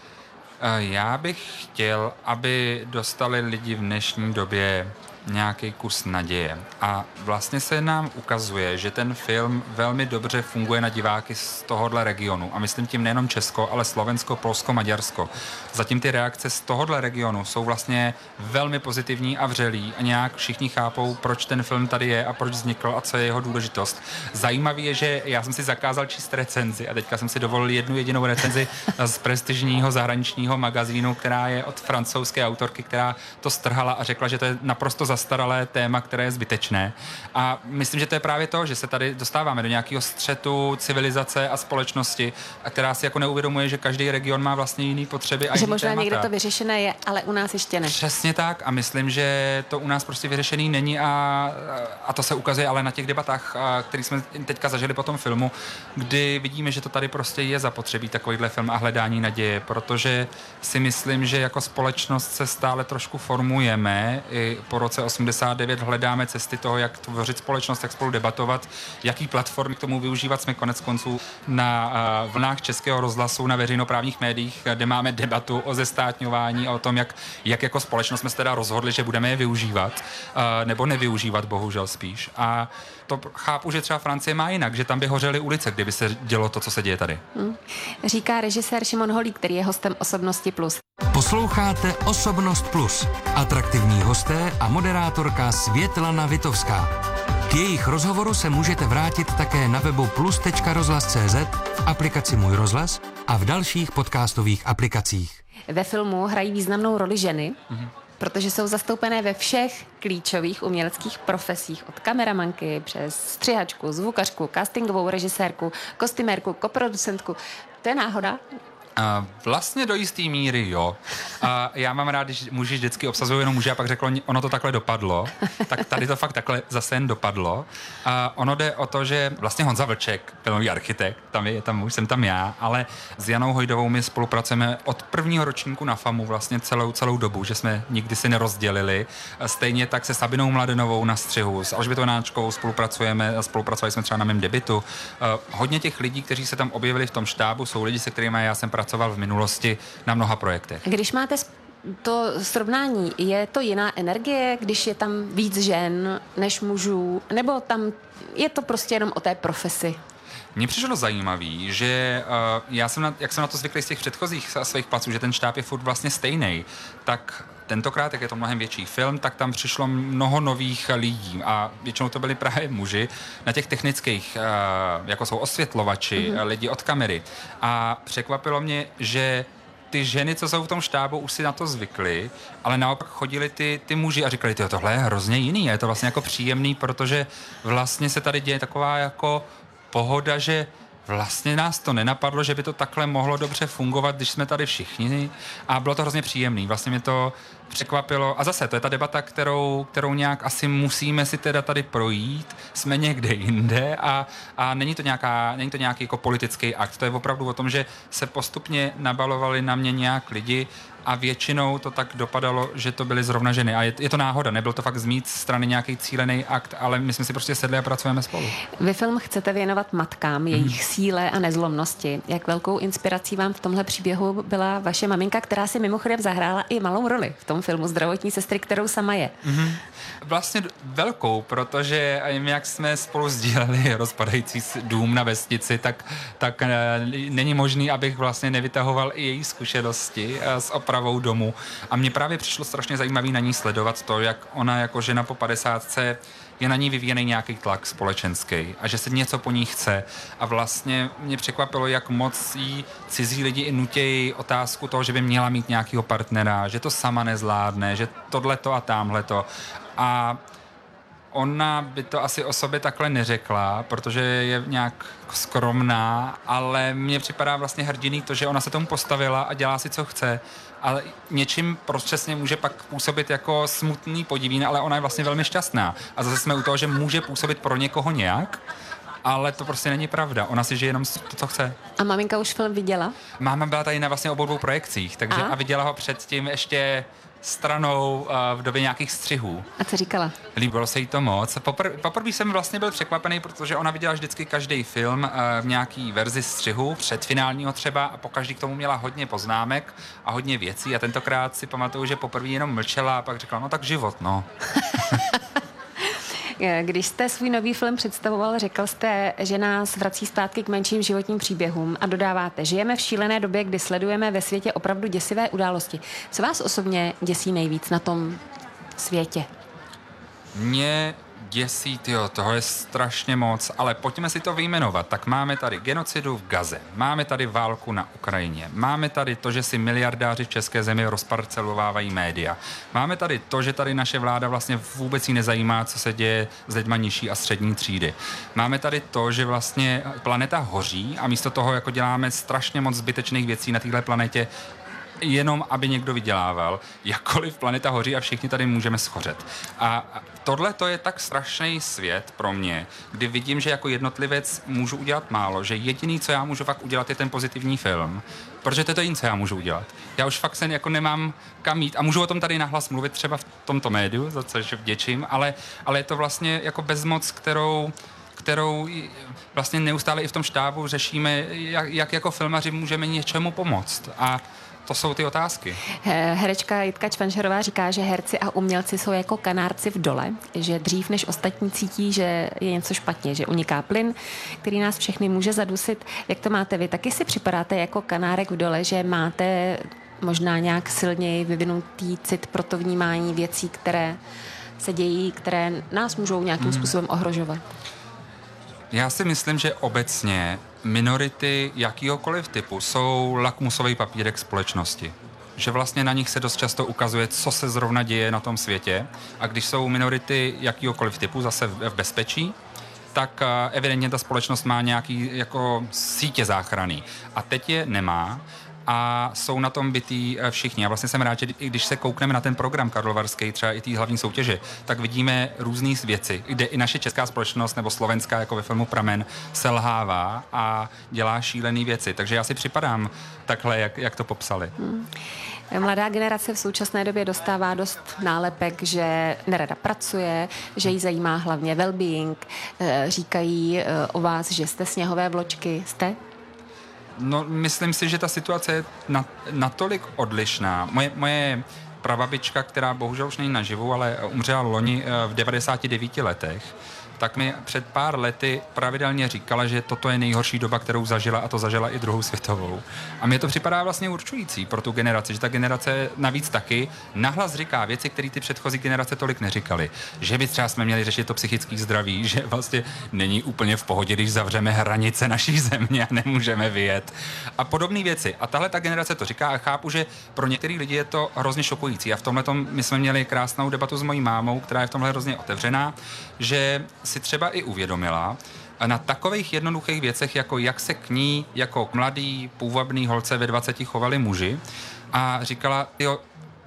Já bych chtěl, aby dostali lidi v dnešní době nějaký kus naděje. A vlastně se nám ukazuje, že ten film velmi dobře funguje na diváky z tohohle regionu. A myslím tím nejenom Česko, ale Slovensko, Polsko, Maďarsko. Zatím ty reakce z tohohle regionu jsou vlastně velmi pozitivní a vřelí a nějak všichni chápou, proč ten film tady je a proč vznikl a co je jeho důležitost. Zajímavé je, že já jsem si zakázal číst recenzi a teďka jsem si dovolil jednu jedinou recenzi z prestižního zahraničního magazínu, která je od francouzské autorky, která to strhala a řekla, že to je naprosto zastaralé téma, které je zbytečné. A myslím, že to je právě to, že se tady dostáváme do nějakého střetu civilizace a společnosti, a která si jako neuvědomuje, že každý region má vlastně jiný potřeby a že jiný možná témata. někde to vyřešené je, ale u nás ještě ne. Přesně tak a myslím, že to u nás prostě vyřešený není a, a to se ukazuje ale na těch debatách, které jsme teďka zažili po tom filmu, kdy vidíme, že to tady prostě je zapotřebí takovýhle film a hledání naděje, protože si myslím, že jako společnost se stále trošku formujeme. I po roce osmdesát devět hledáme cesty toho, jak tvořit společnost, jak spolu debatovat, jaký platformy k tomu využívat. Jsme konec konců na uh, vlnách Českého rozhlasu, na veřejnoprávních médiích, kde máme debatu o zestátňování, o tom, jak, jak jako společnost jsme se teda rozhodli, že budeme je využívat, uh, nebo nevyužívat, bohužel spíš. A to chápu, že třeba Francie má jinak, že tam by hořely ulice, kdyby se dělo to, co se děje tady. Hmm. Říká režisér Šimon Holík, který je hostem Osobnosti plus. Posloucháte Osobnost plus. Atraktivní hosté a moderátorka Světlana Vitovská. K jejich rozhovoru se můžete vrátit také na webu plus tečka rozhlas tečka cé zet, v aplikaci Můj rozhlas a v dalších podcastových aplikacích. Ve filmu hrají významnou roli ženy, mm-hmm. protože jsou zastoupené ve všech klíčových uměleckých profesích, od kameramanky přes střihačku, zvukařku, castingovou režisérku, kostymérku, koproducentku. To je náhoda? Uh, vlastně do jisté míry, jo. Uh, já mám rád, když muži vždycky obsazují jenom muže a pak řeklo, ono to takhle dopadlo. Tak tady to fakt takhle zase jen dopadlo. Uh, ono jde o to, že vlastně Honza Vlček, filmový architekt, tam je, tam už jsem tam já, ale s Janou Hojdovou my spolupracujeme od prvního ročníku na FAMu vlastně celou, celou dobu, že jsme nikdy si nerozdělili. Stejně tak se Sabinou Mladenovou na střihu, s Alžbětou Náčkou spolupracujeme, spolupracovali jsme třeba na mém debutu. Uh, hodně těch lidí, kteří se tam objevili v tom štábu, jsou lidi, se kterými já jsem pracoval v minulosti na mnoha projektech. Když máte to srovnání, je to jiná energie, když je tam víc žen než mužů, nebo tam je to prostě jenom o té profesi? Mně přišlo zajímavý, že uh, já jsem na, jak jsem na to zvyklý z těch předchozích svých placů, že ten štáb je furt vlastně stejný, tak tentokrát, jak je to mnohem větší film, tak tam přišlo mnoho nových lidí a většinou to byli právě muži na těch technických, uh, jako jsou osvětlovači, mm-hmm. lidi od kamery. A překvapilo mě, že ty ženy, co jsou v tom štábu, už si na to zvykly, ale naopak chodili ty, ty muži a říkali, tyjo, tohle je hrozně jiný a je to vlastně jako příjemný, protože vlastně se tady děje taková jako pohoda, že vlastně nás to nenapadlo, že by to takhle mohlo dobře fungovat, když jsme tady všichni a bylo to hrozně příjemný. Vlastně mě to překvapilo. A zase, to je ta debata, kterou, kterou nějak asi musíme si teda tady projít. Jsme někde jinde a, a není to, nějaká, není to nějaký jako politický akt. To je opravdu o tom, že se postupně nabalovali na mě nějak lidi a většinou to tak dopadalo, že to byly zrovna ženy. A je, je to náhoda, nebyl to fakt z mý strany nějaký cílený akt, ale my jsme si prostě sedli a pracujeme spolu. Vy film chcete věnovat matkám, jejich Mhm. síle a nezlomnosti. Jak velkou inspirací vám v tomhle příběhu byla vaše maminka, která si mimochodem zahrála i malou roli v tom filmu zdravotní sestry, kterou sama je? Mm-hmm. Vlastně velkou, protože jak jsme spolu sdíleli rozpadající dům na vesnici, tak, tak není možný, abych vlastně nevytahoval i její zkušenosti s opravou domu. A mně právě přišlo strašně zajímavý na ní sledovat to, jak ona jako žena po padesátce je na ní vyvíjený nějaký tlak společenský a že se něco po ní chce. A vlastně mě překvapilo, jak moc jí cizí lidi i nutějí otázku toho, že by měla mít nějakého partnera, že to sama nezvládne, že tohleto a támhleto. A ona by to asi o sobě takhle neřekla, protože je nějak skromná, ale mně připadá vlastně hrdiný to, že ona se tomu postavila a dělá si, co chce. Ale něčím přesně může pak působit jako smutný podivín, ale ona je vlastně velmi šťastná. A zase jsme u toho, že může působit pro někoho nějak, ale to prostě není pravda. Ona si žije jenom to, co chce. A maminka už film viděla? Máma byla tady na vlastně obou dvou projekcích, takže a, a viděla ho předtím ještě stranou uh, v době nějakých střihů. A co říkala? Líbilo se jí to moc. Popr- poprvé jsem vlastně byl překvapený, protože ona viděla vždycky každý film uh, v nějaký verzi střihu, předfinálního třeba, a pokaždý k tomu měla hodně poznámek a hodně věcí a tentokrát si pamatuju, že poprvé jenom mlčela a pak řekla, no tak život, no. Když jste svůj nový film představoval, řekl jste, že nás vrací zpátky k menším životním příběhům a dodáváte, žijeme v šílené době, kdy sledujeme ve světě opravdu děsivé události. Co vás osobně děsí nejvíc na tom světě? Mě děsí, tyjo, toho je strašně moc, ale pojďme si to vyjmenovat. Tak máme tady genocidu v Gaze, máme tady válku na Ukrajině, máme tady to, že si miliardáři v české zemi rozparcelovávají média, máme tady to, že tady naše vláda vlastně vůbec jí nezajímá, co se děje s lidma nižší a střední třídy. Máme tady to, že vlastně planeta hoří a místo toho jako děláme strašně moc zbytečných věcí na téhle planetě, jenom aby někdo vydělával, jakkoliv planeta hoří a všichni tady můžeme schořet. A tohle to je tak strašný svět pro mě, kdy vidím, že jako jednotlivec můžu udělat málo, že jediný, co já můžu fakt udělat, je ten pozitivní film, protože to je to jediné, co já můžu udělat. Já už fakt se jako nemám kam jít a můžu o tom tady nahlas mluvit třeba v tomto médiu, za což vděčím, ale, ale je to vlastně jako bezmoc, kterou kterou vlastně neustále i v tom štábu řešíme, jak, jak jako filmaři můžeme něčemu pomoct. A to jsou ty otázky. Herečka Jitka Čvančarová říká, že herci a umělci jsou jako kanárci v dole, že dřív než ostatní cítí, že je něco špatně, že uniká plyn, který nás všechny může zadusit. Jak to máte vy? Taky si připadáte jako kanárek v dole, že máte možná nějak silněji vyvinutý cit pro to vnímání věcí, které se dějí, které nás můžou nějakým hmm. způsobem ohrožovat? Já si myslím, že obecně minority jakýhokoliv typu jsou lakmusový papírek společnosti. Že vlastně na nich se dost často ukazuje, co se zrovna děje na tom světě. A když jsou minority jakýhokoliv typu zase v bezpečí, tak evidentně ta společnost má nějaký jako sítě záchrany. A teď je nemá. A jsou na tom bytý všichni. A vlastně jsem rád, že i když se koukneme na ten program karlovarský, třeba i té hlavní soutěže, tak vidíme různé věci, kde i naše česká společnost nebo slovenská, jako ve filmu Pramen, selhává a dělá šílené věci. Takže já si připadám takhle, jak, jak to popsali. Hmm. Mladá generace v současné době dostává dost nálepek, že nerada pracuje, že jí zajímá hlavně well-being. Říkají o vás, že jste sněhové vločky. Jste? No, myslím si, že ta situace je natolik odlišná. Moje, moje prababička, která bohužel už není naživu, ale umřela loni v devadesáti devíti letech, tak mi před pár lety pravidelně říkala, že toto je nejhorší doba, kterou zažila, a to zažila i druhou světovou. A mně to připadá vlastně určující pro tu generaci, že ta generace navíc taky nahlas říká věci, které ty předchozí generace tolik neříkaly. Že by třeba jsme měli řešit to psychické zdraví, že vlastně není úplně v pohodě, když zavřeme hranice naší země a nemůžeme vyjet. A podobné věci. A tahle ta generace to říká a chápu, že pro některý lidi je to hrozně šokující. A v tomhletom my jsme měli krásnou debatu s mojí mámou, která je v tomhle hrozně otevřená, že si třeba i uvědomila na takových jednoduchých věcech, jako jak se k ní jako k mladý, půvabný holce ve dvaceti chovali muži, a říkala, jo,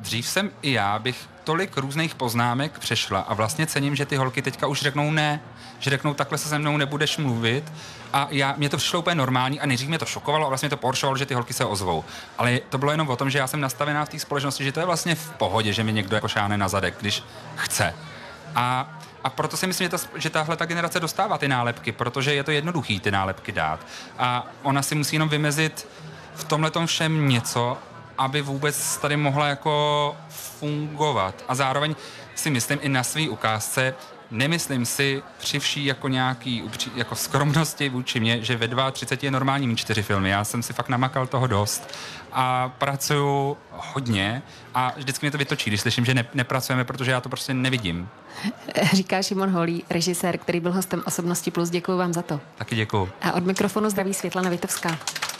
dřív jsem i já bych tolik různých poznámek přešla a vlastně cením, že ty holky teďka už řeknou ne, že řeknou takhle se se mnou nebudeš mluvit a já, mě to přišlo úplně normální a nejdřív mě to šokovalo a vlastně to pohoršovalo, že ty holky se ozvou. Ale to bylo jenom o tom, že já jsem nastavená v té společnosti, že to je vlastně v pohodě, že mi někdo jako šáhne na zadek, když chce. A A proto si myslím, že, ta, že tahle ta generace dostává ty nálepky, protože je to jednoduchý ty nálepky dát. A ona si musí jenom vymezit v tomhletom všem něco, aby vůbec tady mohla jako fungovat. A zároveň si myslím i na svý ukázce, nemyslím si při vší jako nějaký jako skromnosti vůči mě, že ve třicet dva je normální mít čtyři filmy. Já jsem si fakt namakal toho dost a pracuju hodně a vždycky mě to vytočí, když slyším, že ne, nepracujeme, protože já to prostě nevidím. Říká Šimon Holý, režisér, který byl hostem Osobnosti plus. Děkuji vám za to. Taky děkuji. A od mikrofonu zdraví Světlana Vitovská.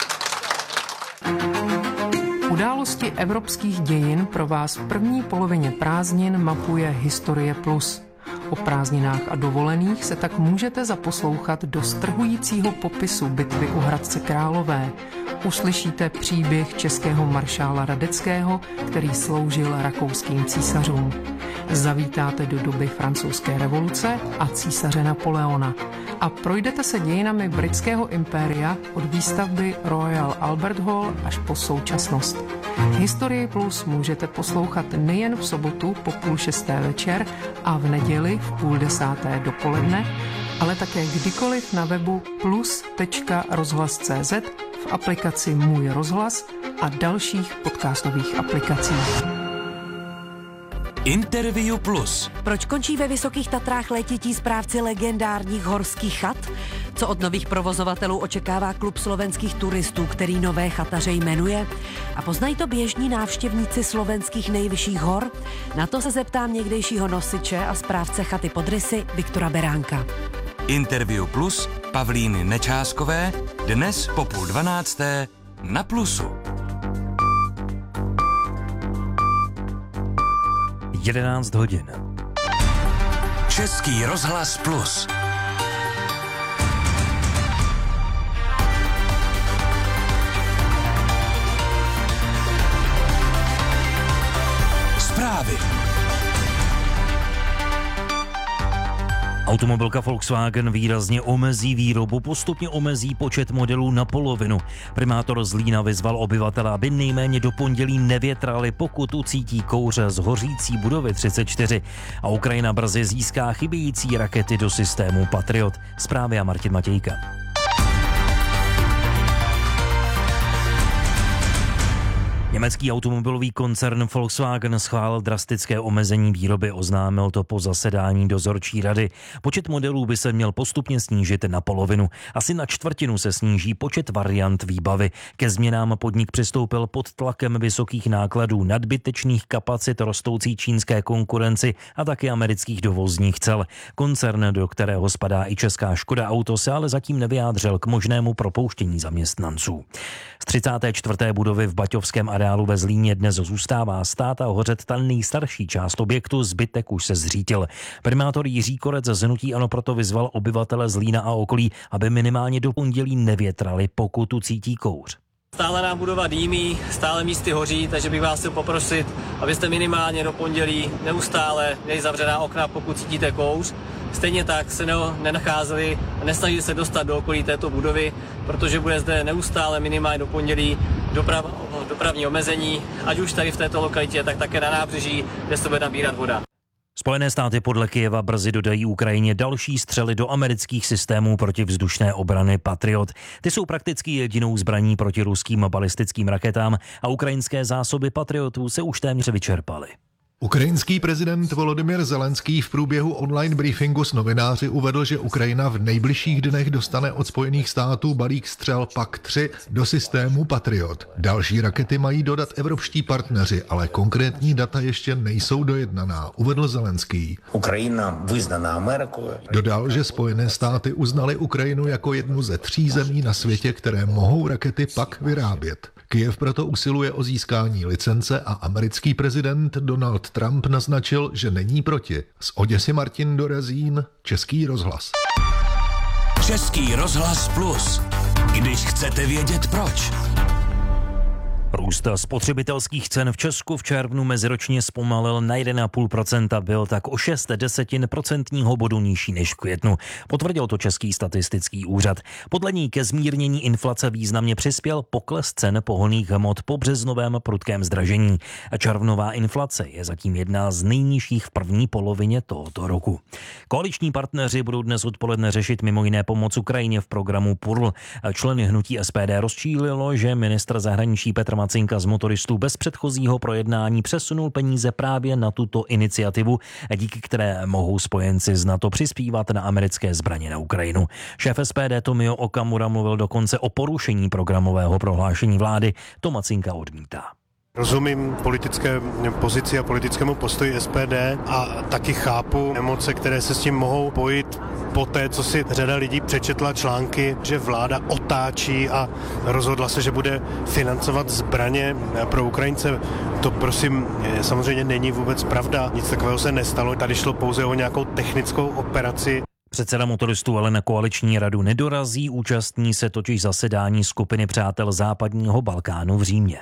Události evropských dějin pro vás v první polovině prázdnin mapuje Historie plus. O prázdninách a dovolených se tak můžete zaposlouchat do strhujícího popisu bitvy u Hradce Králové. Uslyšíte příběh českého maršála Radeckého, který sloužil rakouským císařům. Zavítáte do doby francouzské revoluce a císaře Napoleona. A projdete se dějinami britského impéria od výstavby Royal Albert Hall až po současnost. Historii plus můžete poslouchat nejen v sobotu po půl šesté večer a v neděli v půl desáté dopoledne, ale také kdykoliv na webu plus tečka rozhlas tečka cé zet, v aplikaci Můj rozhlas a dalších podcastových aplikacích. Interview plus. Proč končí ve Vysokých Tatrách létití správci legendárních horských chat? Co od nových provozovatelů očekává klub slovenských turistů, který nové chataře jmenuje? A poznají to běžní návštěvníci slovenských nejvyšších hor? Na to se zeptám někdejšího nosiče a správce chaty Pod Rysy Viktora Beránka. Interview plus Pavlíny Nečáskové dnes po půl dvanácté na Plusu. jedenáct hodin. Český rozhlas plus. Zprávy. Automobilka Volkswagen výrazně omezí výrobu, postupně omezí počet modelů na polovinu. Primátor Zlína vyzval obyvatele, aby nejméně do pondělí nevětrali, pokud ucítí kouře z hořící budovy třicet čtyři. A Ukrajina brzy získá chybějící rakety do systému Patriot. Zprávy a Martin Matějka. Německý automobilový koncern Volkswagen schválil drastické omezení výroby, oznámil to po zasedání dozorčí rady. Počet modelů by se měl postupně snížit na polovinu. Asi na čtvrtinu se sníží počet variant výbavy. Ke změnám podnik přistoupil pod tlakem vysokých nákladů, nadbytečných kapacit, rostoucí čínské konkurenci a také amerických dovozních cel. Koncern, do kterého spadá i česká Škoda Auto, se ale zatím nevyjádřil k možnému propouštění zaměstnanců. Z třicáté čtvrté budovy v Baťovském areálu ve Zlíně dnes zůstává stát a hořet ta nejstarší část objektu, zbytek už se zřítil. Primátor Jiří Korec z hnutí ANO proto vyzval obyvatele Zlína a okolí, aby minimálně do pondělí nevětrali, pokud ucítí kouř. Stále nám budova dýmí, stále místy hoří, takže bych vás chtěl poprosit, abyste minimálně do pondělí neustále měli zavřená okna, pokud cítíte kouř. Stejně tak se ne, nenacházeli a nesnažili se dostat do okolí této budovy, protože bude zde neustále minimálně do pondělí doprav, dopravní omezení, ať už tady v této lokalitě, tak také na nábřeží, kde se bude nabírat voda. Spojené státy podle Kyjeva brzy dodají Ukrajině další střely do amerických systémů protivzdušné obrany Patriot. Ty jsou prakticky jedinou zbraní proti ruským balistickým raketám a ukrajinské zásoby Patriotů se už téměř vyčerpaly. Ukrajinský prezident Volodymyr Zelenský v průběhu online briefingu s novináři uvedl, že Ukrajina v nejbližších dnech dostane od Spojených států balík střel P A C tři do systému Patriot. Další rakety mají dodat evropští partneři, ale konkrétní data ještě nejsou dojednaná, uvedl Zelenský. Ukrajina vyznaná Amerikou. Dodal, že Spojené státy uznaly Ukrajinu jako jednu ze tří zemí na světě, které mohou rakety P A C vyrábět. Kyjev proto usiluje o získání licence a americký prezident Donald Trump naznačil, že není proti. Z Oděsy Martin Dorazín, Český rozhlas. Český rozhlas plus. Když chcete vědět proč. Růst spotřebitelských cen v Česku v červnu meziročně zpomalil na jedna celá pět procenta, byl tak o šest desetin procentního bodu nižší než v květnu. Potvrdil to Český statistický úřad. Podle ní ke zmírnění inflace významně přispěl pokles cen pohonných hmot po březnovém prudkém zdražení. Červnová inflace je zatím jedna z nejnižších v první polovině tohoto roku. Koaliční partneři budou dnes odpoledne řešit mimo jiné pomoc Ukrajině v programu P U R L. Členy hnutí S P D rozčílilo, že ministr zahraničí Petr Macinka z Motoristů bez předchozího projednání přesunul peníze právě na tuto iniciativu, díky které mohou spojenci z NATO přispívat na americké zbraně na Ukrajinu. Šéf S P D Tomio Okamura mluvil dokonce o porušení programového prohlášení vlády. To Macinka odmítá. Rozumím politické pozici a politickému postoji S P D a taky chápu emoce, které se s tím mohou pojít po té, co si řada lidí přečetla články, že vláda otáčí a rozhodla se, že bude financovat zbraně pro Ukrajince. To prosím samozřejmě není vůbec pravda. Nic takového se nestalo. Tady šlo pouze o nějakou technickou operaci. Předseda Motoristů ale na koaliční radu nedorazí, účastní se totiž zasedání skupiny přátel západního Balkánu v Římě.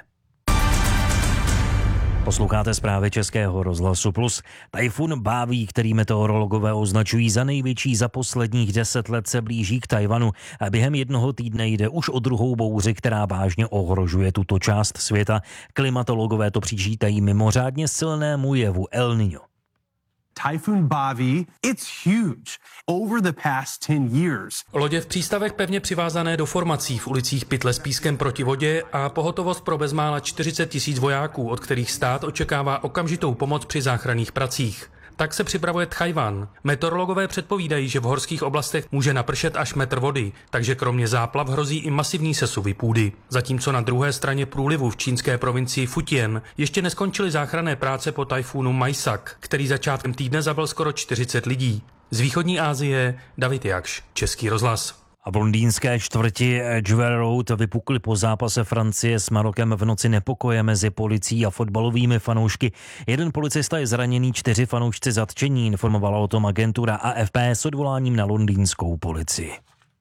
Posloucháte zprávy Českého rozhlasu Plus. Tajfun Báví, který meteorologové označují za největší za posledních deset let, se blíží k Tajvanu a během jednoho týdne jde už o druhou bouři, která vážně ohrožuje tuto část světa. Klimatologové to přičítají mimořádně silnému jevu El Niño. Typhoon Bavi, it's huge. Over the past ten years. Lodě v přístavech pevně přivázané do formací v ulicích pytle s pískem proti vodě a pohotovost pro bezmála čtyřicet tisíc vojáků, od kterých stát očekává okamžitou pomoc při záchranných pracích. Tak se připravuje Tchaj-wan. Meteorologové předpovídají, že v horských oblastech může napršet až metr vody, takže kromě záplav hrozí i masivní sesuvy půdy. Zatímco na druhé straně průlivu v čínské provincii Fujian ještě neskončily záchranné práce po tajfúnu Maisak, který začátkem týdne zabil skoro čtyřicet lidí. Z východní Asie David Jakš, Český rozhlas. A v londýnské čtvrti Edgware Road vypukly po zápase Francie s Marokem v noci nepokoje mezi policií a fotbalovými fanoušky. Jeden policista je zraněný, čtyři fanoušci zatčení, informovala o tom agentura A F P s odvoláním na londýnskou policii.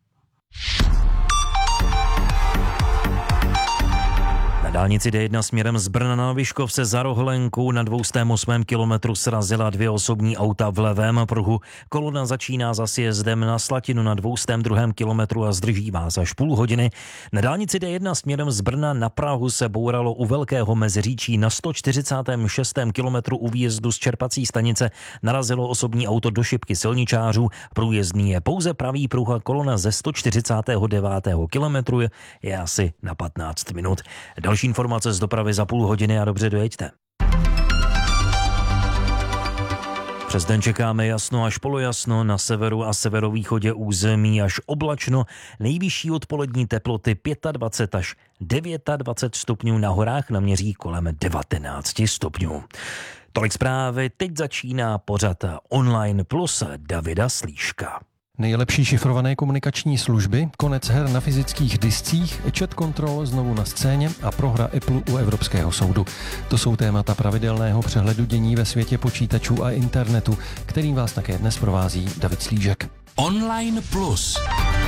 Na dálnici D jedna směrem z Brna na Vyškov se za Rohlenkou na dvě stě osm kilometru srazila dvě osobní auta v levém pruhu. Kolona začíná za sjezdem na Slatinu na dvě stě dva kilometru a zdrží vás až půl hodiny. Na dálnici D jedna směrem z Brna na Prahu se bouralo u Velkého Meziříčí na sto čtyřicátém šestém kilometru u výjezdu z čerpací stanice. Narazilo osobní auto do šipky silničářů. Průjezdný je pouze pravý pruh a kolona ze sto čtyřicátého devátého kilometru je asi na patnáct minut. Další informace z dopravy za půl hodiny a dobře dojeďte. Přes den čekáme jasno až polojasno, na severu a severovýchodě území až oblačno, nejvyšší odpolední teploty dvacet pět až dvacet devět stupňů, na horách naměří kolem devatenáct stupňů. Tolik zprávy, teď začíná pořad Online Plus Davida Slíška. Nejlepší šifrované komunikační služby, konec her na fyzických discích, chat control znovu na scéně a prohra Apple u Evropského soudu. To jsou témata pravidelného přehledu dění ve světě počítačů a internetu, kterým vás také dnes provází David Slížek. Online Plus.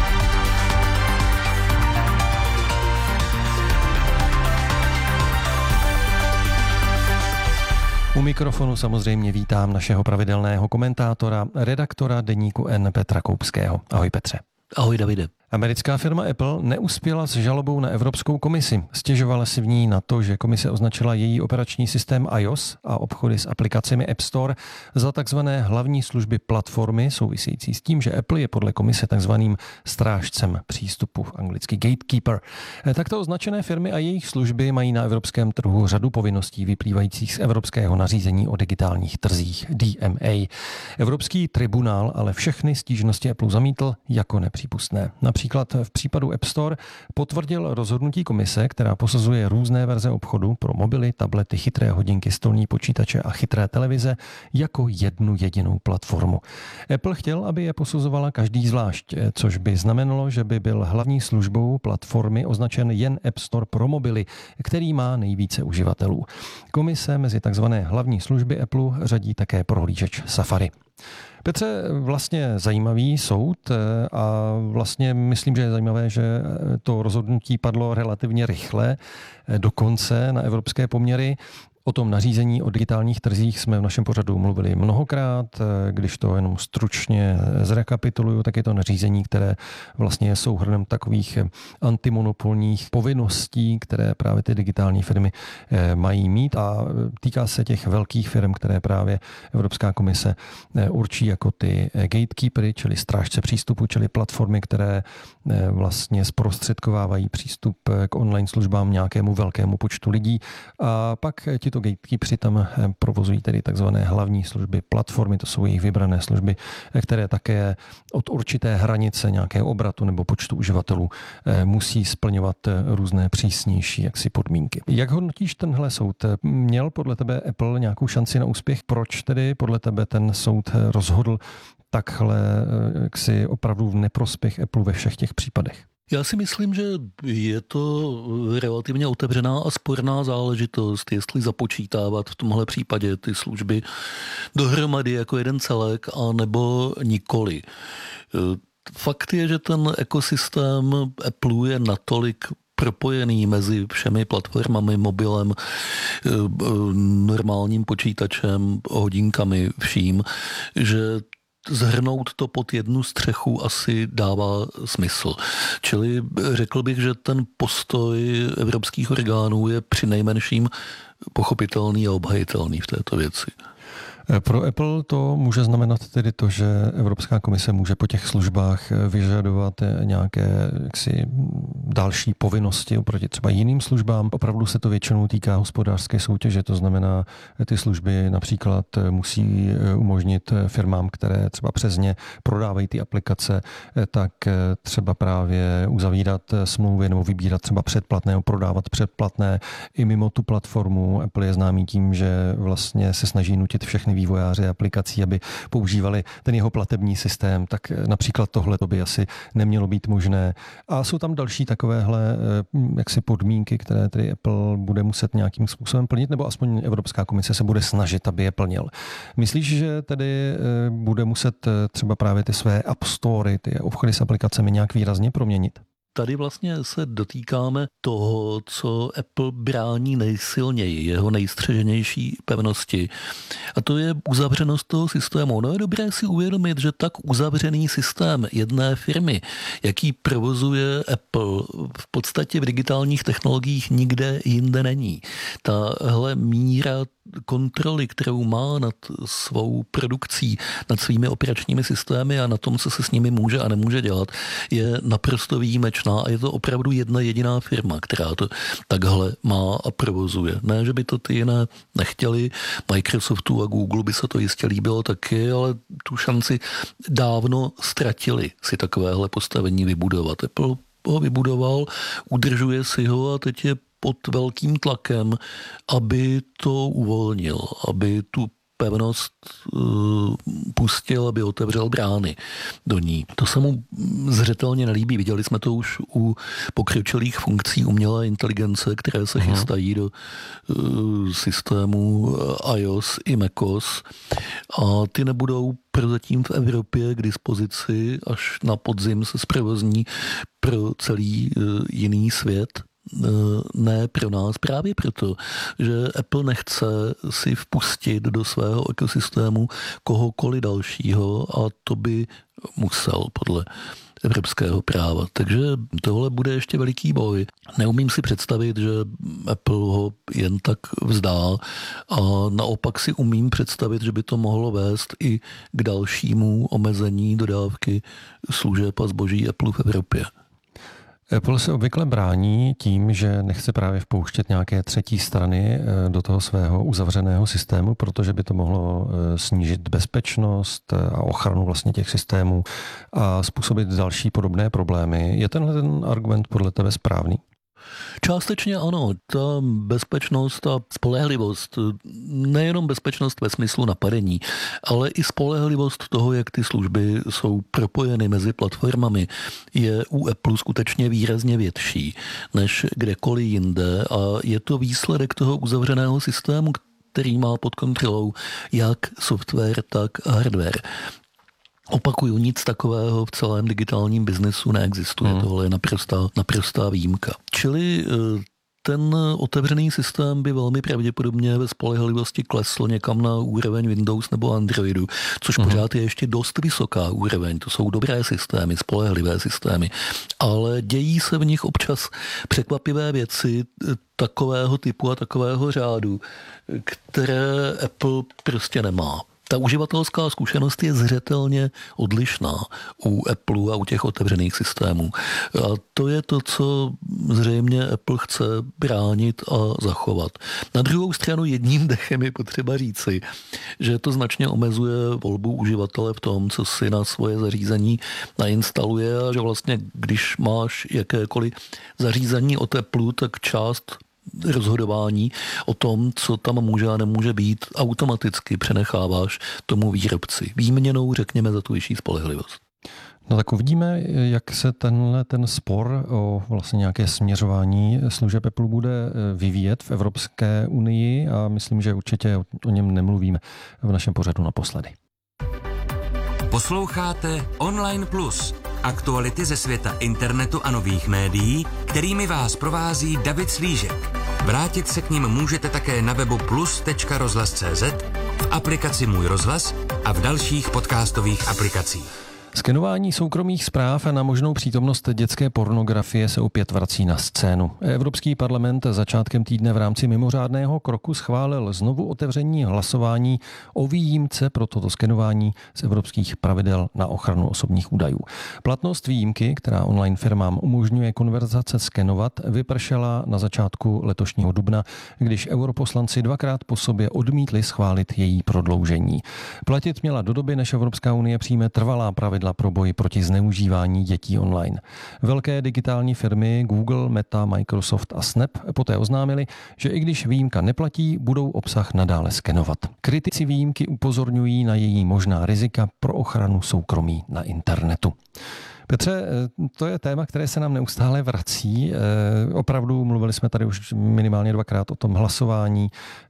U mikrofonu samozřejmě vítám našeho pravidelného komentátora, redaktora deníku N Petra Koupského. Ahoj Petře. Ahoj Davide. Americká firma Apple neuspěla s žalobou na Evropskou komisi. Stěžovala si v ní na to, že komise označila její operační systém iOS a obchody s aplikacemi App Store za takzvané hlavní služby platformy, související s tím, že Apple je podle komise takzvaným strážcem přístupu, anglicky gatekeeper. Takto označené firmy a jejich služby mají na evropském trhu řadu povinností vyplývajících z evropského nařízení o digitálních trzích D M A. Evropský tribunál ale všechny stížnosti Apple zamítl jako nepřípustné. Například v případu App Store potvrdil rozhodnutí komise, která posuzuje různé verze obchodu pro mobily, tablety, chytré hodinky, stolní počítače a chytré televize jako jednu jedinou platformu. Apple chtěl, aby je posuzovala každý zvlášť, což by znamenalo, že by byl hlavní službou platformy označen jen App Store pro mobily, který má nejvíce uživatelů. Komise mezi takzvané hlavní služby Apple řadí také prohlížeč Safari. Petře, vlastně zajímavý soud a vlastně myslím, že je zajímavé, že to rozhodnutí padlo relativně rychle, dokonce na evropské poměry. O tom nařízení o digitálních trzích jsme v našem pořadu mluvili mnohokrát. Když to jenom stručně zrekapituluju, tak je to nařízení, které vlastně je souhrnem takových antimonopolních povinností, které právě ty digitální firmy mají mít, a týká se těch velkých firm, které právě Evropská komise určí jako ty gatekeepery, čili strážce přístupu, čili platformy, které vlastně zprostředkovávají přístup k online službám nějakému velkému počtu lidí. A pak ti Tito gatekeepři tam provozují tedy takzvané hlavní služby platformy, to jsou jejich vybrané služby, které také od určité hranice nějakého obratu nebo počtu uživatelů musí splňovat různé přísnější jaksi podmínky. Jak hodnotíš tenhle soud? Měl podle tebe Apple nějakou šanci na úspěch? Proč tedy podle tebe ten soud rozhodl takhle jaksi opravdu v neprospěch Apple ve všech těch případech? Já si myslím, že je to relativně otevřená a sporná záležitost, jestli započítávat v tomhle případě ty služby dohromady jako jeden celek, a nebo nikoli. Fakt je, že ten ekosystém Apple je natolik propojený mezi všemi platformami, mobilem, normálním počítačem, hodinkami, vším, že zhrnout to pod jednu střechu asi dává smysl. Čili řekl bych, že ten postoj evropských orgánů je přinejmenším pochopitelný a obhajitelný v této věci. Pro Apple to může znamenat tedy to, že Evropská komise může po těch službách vyžadovat nějaké jaksi další povinnosti oproti třeba jiným službám. Opravdu se to většinou týká hospodářské soutěže, to znamená, ty služby například musí umožnit firmám, které třeba přes ně prodávají ty aplikace, tak třeba právě uzavírat smlouvy nebo vybírat třeba předplatné nebo prodávat předplatné i mimo tu platformu. Apple je známý tím, že vlastně se snaží nutit všechny vývojáři aplikací, aby používali ten jeho platební systém, tak například tohle to by asi nemělo být možné. A jsou tam další takovéhle jaksi podmínky, které tedy Apple bude muset nějakým způsobem plnit, nebo aspoň Evropská komise se bude snažit, aby je plnil. Myslíš, že tedy bude muset třeba právě ty své App Story, ty obchody s aplikacemi nějak výrazně proměnit? Tady vlastně se dotýkáme toho, co Apple brání nejsilněji, jeho nejstřeženější pevnosti. A to je uzavřenost toho systému. No je dobré si uvědomit, že tak uzavřený systém jedné firmy, jaký provozuje Apple, v podstatě v digitálních technologiích nikde jinde není. Tahle míra kontroly, kterou má nad svou produkcí, nad svými operačními systémy a na tom, co se s nimi může a nemůže dělat, je naprosto výjimečná a je to opravdu jedna jediná firma, která to takhle má a provozuje. Ne, že by to ty jiné nechtěli, Microsoftu a Google by se to jistě líbilo taky, ale tu šanci dávno ztratili si takovéhle postavení vybudovat. Apple ho vybudoval, udržuje si ho a teď je pod velkým tlakem, aby to uvolnil, aby tu pevnost uh, pustil, aby otevřel brány do ní. To se mu zřetelně nelíbí. Viděli jsme to už u pokročilých funkcí umělé inteligence, které se Aha. chystají do uh, systému iOS i macOS a ty nebudou prozatím v Evropě k dispozici, až na podzim se zprovozní pro celý uh, jiný svět. Ne pro nás, právě proto, že Apple nechce si vpustit do svého ekosystému kohokoliv dalšího a to by musel podle evropského práva. Takže tohle bude ještě veliký boj. Neumím si představit, že Apple ho jen tak vzdá a naopak si umím představit, že by to mohlo vést i k dalšímu omezení dodávky služeb a zboží Apple v Evropě. Apple se obvykle brání tím, že nechce právě vpouštět nějaké třetí strany do toho svého uzavřeného systému, protože by to mohlo snížit bezpečnost a ochranu vlastně těch systémů a způsobit další podobné problémy. Je tenhle ten argument podle tebe správný? Částečně ano, ta bezpečnost a spolehlivost, nejenom bezpečnost ve smyslu napadení, ale i spolehlivost toho, jak ty služby jsou propojeny mezi platformami, je u Apple skutečně výrazně větší než kdekoliv jinde a je to výsledek toho uzavřeného systému, který má pod kontrolou jak software, tak hardware. Opakuju, nic takového v celém digitálním biznesu neexistuje. Hmm. Tohle je naprostá, naprostá výjimka. Čili ten otevřený systém by velmi pravděpodobně ve spolehlivosti klesl někam na úroveň Windows nebo Androidu, což hmm. pořád je ještě dost vysoká úroveň. To jsou dobré systémy, spolehlivé systémy, ale dějí se v nich občas překvapivé věci takového typu a takového řádu, které Apple prostě nemá. Ta uživatelská zkušenost je zřetelně odlišná u Apple a u těch otevřených systémů. A to je to, co zřejmě Apple chce bránit a zachovat. Na druhou stranu jedním dechem je potřeba říci, že to značně omezuje volbu uživatele v tom, co si na svoje zařízení nainstaluje a že vlastně, když máš jakékoliv zařízení od Apple, tak část rozhodování o tom, co tam může a nemůže být, automaticky přenecháváš tomu výrobci. Výměnou, řekněme, za tu vyšší spolehlivost. No tak uvidíme, jak se tenhle ten spor o vlastně nějaké směřování služeb Apple bude vyvíjet v Evropské unii a myslím, že určitě o něm nemluvíme v našem pořadu naposledy. Posloucháte Online Plus. Aktuality ze světa internetu a nových médií, kterými vás provází David Slížek. Vrátit se k nim můžete také na webu plus tečka rozhlas tečka cé zet, v aplikaci Můj rozhlas a v dalších podcastových aplikacích. Skenování soukromých zpráv a na možnou přítomnost dětské pornografie se opět vrací na scénu. Evropský parlament začátkem týdne v rámci mimořádného kroku schválil znovu otevření hlasování o výjimce pro toto skenování z evropských pravidel na ochranu osobních údajů. Platnost výjimky, která online firmám umožňuje konverzace skenovat, vypršela na začátku letošního dubna, když europoslanci dvakrát po sobě odmítli schválit její prodloužení. Platit měla do doby, než Evropská unie přijme trvalá pravidla pro boj proti zneužívání dětí online. Velké digitální firmy Google, Meta, Microsoft a Snap poté oznámili, že i když výjimka neplatí, budou obsah nadále skenovat. Kritici výjimky upozorňují na její možná rizika pro ochranu soukromí na internetu. Petře, to je téma, které se nám neustále vrací. Opravdu mluvili jsme tady už minimálně dvakrát o tom hlasování,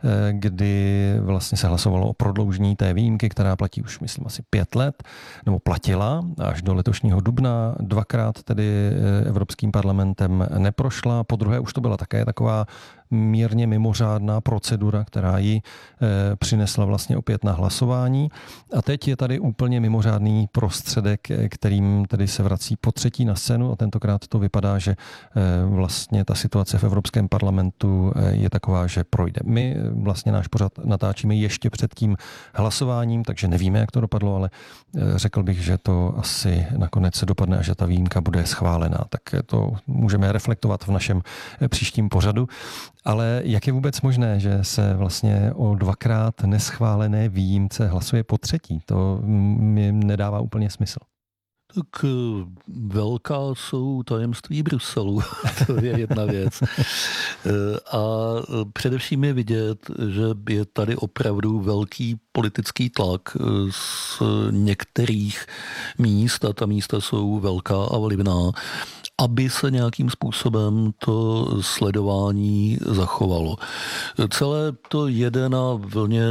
kdy vlastně se hlasovalo o prodloužení té výjimky, která platí už, myslím, asi pět let, nebo platila až do letošního dubna. Dvakrát tedy Evropským parlamentem neprošla. Po druhé už to byla také taková mírně mimořádná procedura, která ji e, přinesla vlastně opět na hlasování. A teď je tady úplně mimořádný prostředek, kterým tedy se vrací po třetí na scénu a tentokrát to vypadá, že e, vlastně ta situace v Evropském parlamentu e, je taková, že projde. My vlastně náš pořad natáčíme ještě před tím hlasováním, takže nevíme, jak to dopadlo, ale e, řekl bych, že to asi nakonec se dopadne a že ta výjimka bude schválená. Tak to můžeme reflektovat v našem příštím pořadu. Ale jak je vůbec možné, že se vlastně o dvakrát neschválené výjimce hlasuje po třetí? To mi nedává úplně smysl. Tak velká jsou tajemství Bruselu, to je jedna věc. A především je vidět, že je tady opravdu velký politický tlak z některých míst, a ta místa jsou velká a vlivná, aby se nějakým způsobem to sledování zachovalo. Celé to jede na vlně,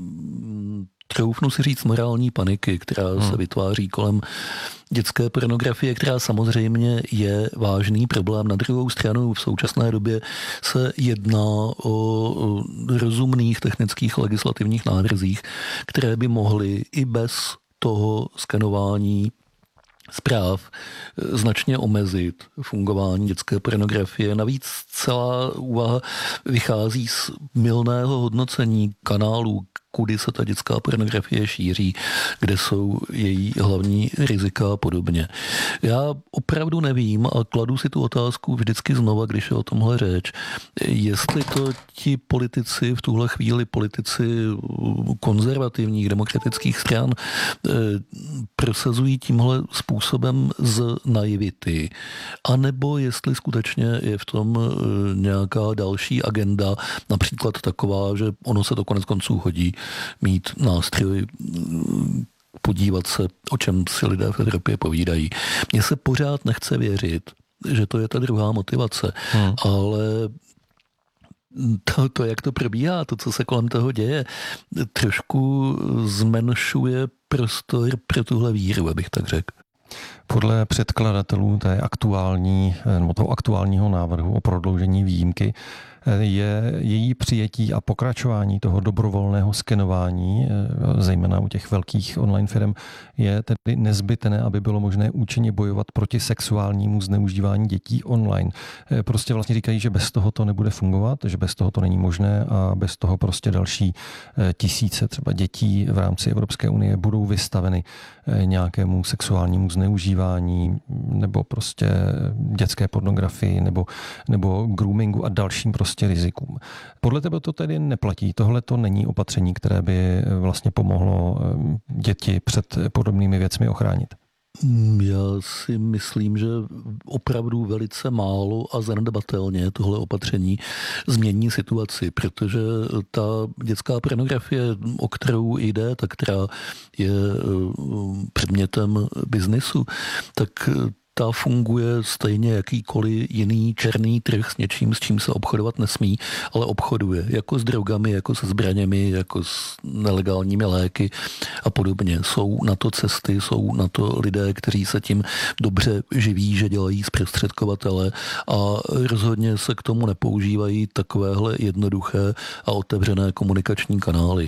troufnu si říct, morální paniky, která hmm. se vytváří kolem dětské pornografie, která samozřejmě je vážný problém. Na druhou stranu v současné době se jedná o rozumných technických legislativních návrzích, které by mohly i bez toho skenování zpráv značně omezit fungování dětské pornografie. Navíc celá úvaha vychází z mylného hodnocení kanálů, kudy se ta dětská pornografie šíří, kde jsou její hlavní rizika a podobně. Já opravdu nevím a kladu si tu otázku vždycky znova, když je o tomhle řeč, jestli to ti politici, v tuhle chvíli politici konzervativních demokratických stran prosazují tímhle způsobem z naivity, anebo jestli skutečně je v tom nějaká další agenda, například taková, že ono se to konec konců hodí, mít nástroj, podívat se, o čem si lidé v Evropě povídají. Mně se pořád nechce věřit, že to je ta druhá motivace, hmm. ale To, to, jak to probíhá, to, co se kolem toho děje, trošku zmenšuje prostor pro tuhle víru, abych tak řekl. Podle předkladatelů té aktuální, nebo toho aktuálního návrhu o prodloužení výjimky je její přijetí a pokračování toho dobrovolného skenování, zejména u těch velkých online firm, je tedy nezbytné, aby bylo možné účinně bojovat proti sexuálnímu zneužívání dětí online. Prostě vlastně říkají, že bez toho to nebude fungovat, že bez toho to není možné a bez toho prostě další tisíce třeba dětí v rámci Evropské unie budou vystaveny nějakému sexuálnímu zneužívání nebo prostě dětské pornografii nebo, nebo groomingu a dalším prostě rizikům. Podle tebe to tedy neplatí. Tohle to není opatření, které by vlastně pomohlo děti před podobnými věcmi ochránit. Já si myslím, že opravdu velice málo a zanedbatelně tohle opatření změní situaci, protože ta dětská pornografie, o kterou jde, ta, která je předmětem biznisu, tak ta funguje stejně jakýkoliv jiný černý trh s něčím, s čím se obchodovat nesmí, ale obchoduje jako s drogami, jako se zbraněmi, jako s nelegálními léky a podobně. Jsou na to cesty, jsou na to lidé, kteří se tím dobře živí, že dělají zprostředkovatele a rozhodně se k tomu nepoužívají takovéhle jednoduché a otevřené komunikační kanály.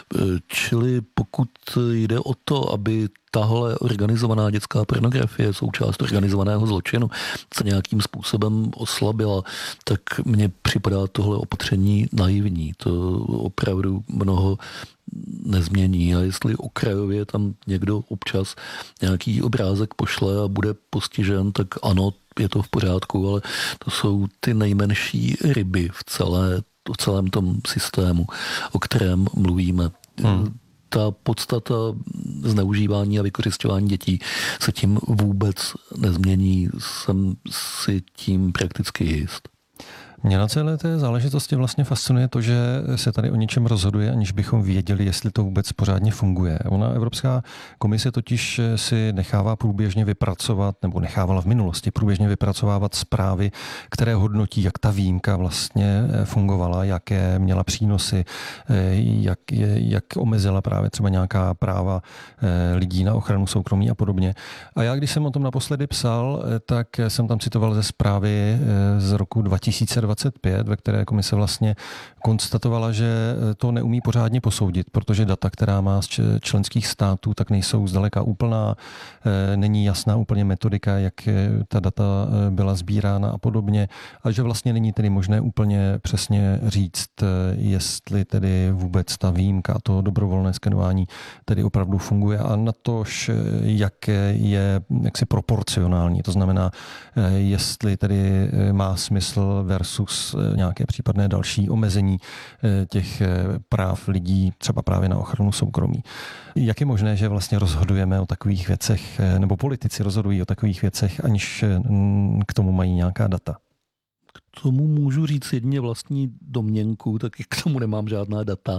Čili pokud jde o to, aby tahle organizovaná dětská pornografie, součást organizovaného zločinu, se nějakým způsobem oslabila, tak mně připadá tohle opatření naivní. To opravdu mnoho nezmění. A jestli okrajově tam někdo občas nějaký obrázek pošle a bude postižen, tak ano, je to v pořádku, ale to jsou ty nejmenší ryby v, celé, v celém tom systému, o kterém mluvíme. Hmm. Ta podstata zneužívání a vykořisťování dětí se tím vůbec nezmění. Jsem si tím prakticky jist. Mě na celé té záležitosti vlastně fascinuje to, že se tady o něčem rozhoduje, aniž bychom věděli, jestli to vůbec pořádně funguje. Ona Evropská komise totiž si nechává průběžně vypracovat, nebo nechávala v minulosti průběžně vypracovávat zprávy, které hodnotí, jak ta výjimka vlastně fungovala, jaké měla přínosy, jak, jak omezila právě třeba nějaká práva lidí na ochranu soukromí a podobně. A já, když jsem o tom naposledy psal, tak jsem tam citoval ze zprávy z roku dva tisíce dvacet pět, ve které komise vlastně konstatovala, že to neumí pořádně posoudit, protože data, která má z členských států, tak nejsou zdaleka úplná, není jasná úplně metodika, jak ta data byla sbírána a podobně, a že vlastně není tedy možné úplně přesně říct, jestli tedy vůbec ta výjimka, to dobrovolné skenování tedy opravdu funguje a na tož, jak je jaksi proporcionální, to znamená, jestli tedy má smysl versus nějaké případné další omezení těch práv lidí, třeba právě na ochranu soukromí. Jak je možné, že vlastně rozhodujeme o takových věcech, nebo politici rozhodují o takových věcech, aniž k tomu mají nějaká data? K tomu můžu říct jedině vlastní domněnku, taky k tomu nemám žádná data,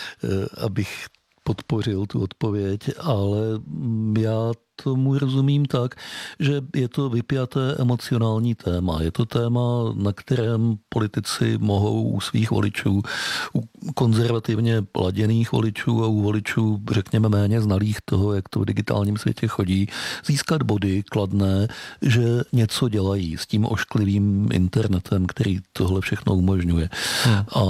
abych podpořil tu odpověď, ale já tomu rozumím tak, že je to vypjaté emocionální téma. Je to téma, na kterém politici mohou u svých voličů, u konzervativně laděných voličů a u voličů, řekněme, méně znalých toho, jak to v digitálním světě chodí, získat body kladné, že něco dělají s tím ošklivým internetem, který tohle všechno umožňuje. Hmm. A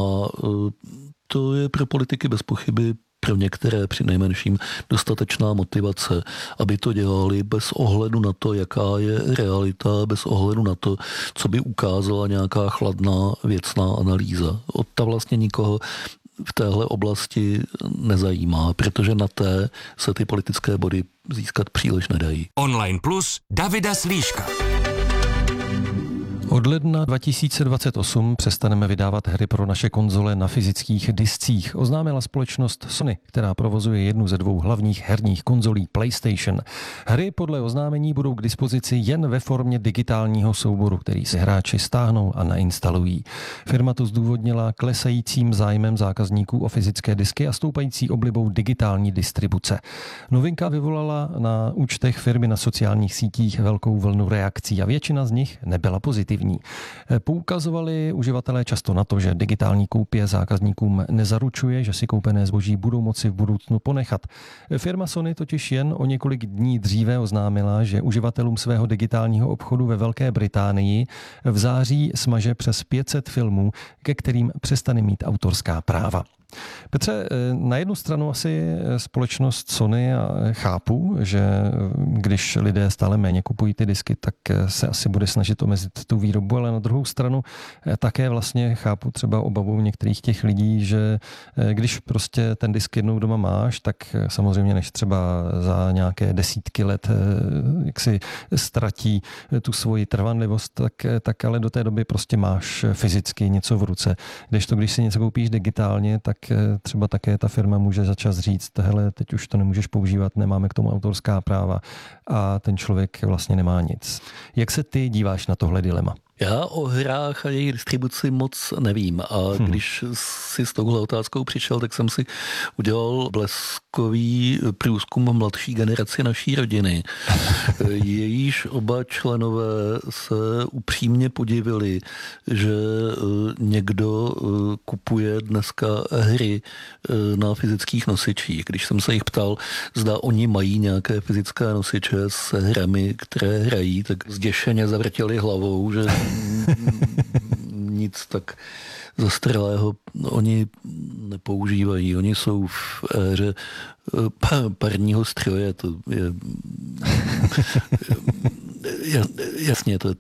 to je pro politiky bez pochyby pro některé při nejmenším dostatečná motivace, aby to dělali bez ohledu na to, jaká je realita, bez ohledu na to, co by ukázala nějaká chladná věcná analýza. Od ta vlastně nikoho v téhle oblasti nezajímá, protože na té se ty politické body získat příliš nedají. Online Plus Davida Slíška. Od ledna dva tisíce dvacet osm přestaneme vydávat hry pro naše konzole na fyzických discích, oznámila společnost Sony, která provozuje jednu ze dvou hlavních herních konzolí PlayStation. Hry podle oznámení budou k dispozici jen ve formě digitálního souboru, který si hráči stáhnou a nainstalují. Firma to zdůvodnila klesajícím zájmem zákazníků o fyzické disky a stoupající oblibou digitální distribuce. Novinka vyvolala na účtech firmy na sociálních sítích velkou vlnu reakcí a většina z nich nebyla pozitivní. efektivní. Poukazovali uživatelé často na to, že digitální koupě zákazníkům nezaručuje, že si koupené zboží budou moci v budoucnu ponechat. Firma Sony totiž jen o několik dní dříve oznámila, že uživatelům svého digitálního obchodu ve Velké Británii v září smaže přes pět set filmů, ke kterým přestane mít autorská práva. Petře, na jednu stranu asi společnost Sony a chápu, že když lidé stále méně kupují ty disky, tak se asi bude snažit omezit tu výrobu, ale na druhou stranu také vlastně chápu třeba obavu některých těch lidí, že když prostě ten disk jednou doma máš, tak samozřejmě než třeba za nějaké desítky let jak si ztratí tu svoji trvanlivost, tak, tak ale do té doby prostě máš fyzicky něco v ruce. Kdežto když si něco koupíš digitálně, tak třeba také ta firma může začas říct, hele, teď už to nemůžeš používat, nemáme k tomu autorská práva a ten člověk vlastně nemá nic. Jak se ty díváš na tohle dilema? Já o hrách a jejich distribuci moc nevím a hmm. když si s touhle otázkou přišel, tak jsem si udělal bleskový průzkum mladší generaci naší rodiny. Jejíž oba členové se upřímně podivili, že někdo kupuje dneska hry na fyzických nosičích. Když jsem se jich ptal, zda oni mají nějaké fyzické nosiče s hrami, které hrají, tak zděšeně zavrtěli hlavou, že nic tak zastaralého oni nepoužívají. Oni jsou v éře parního stroje. To je, jasně, to je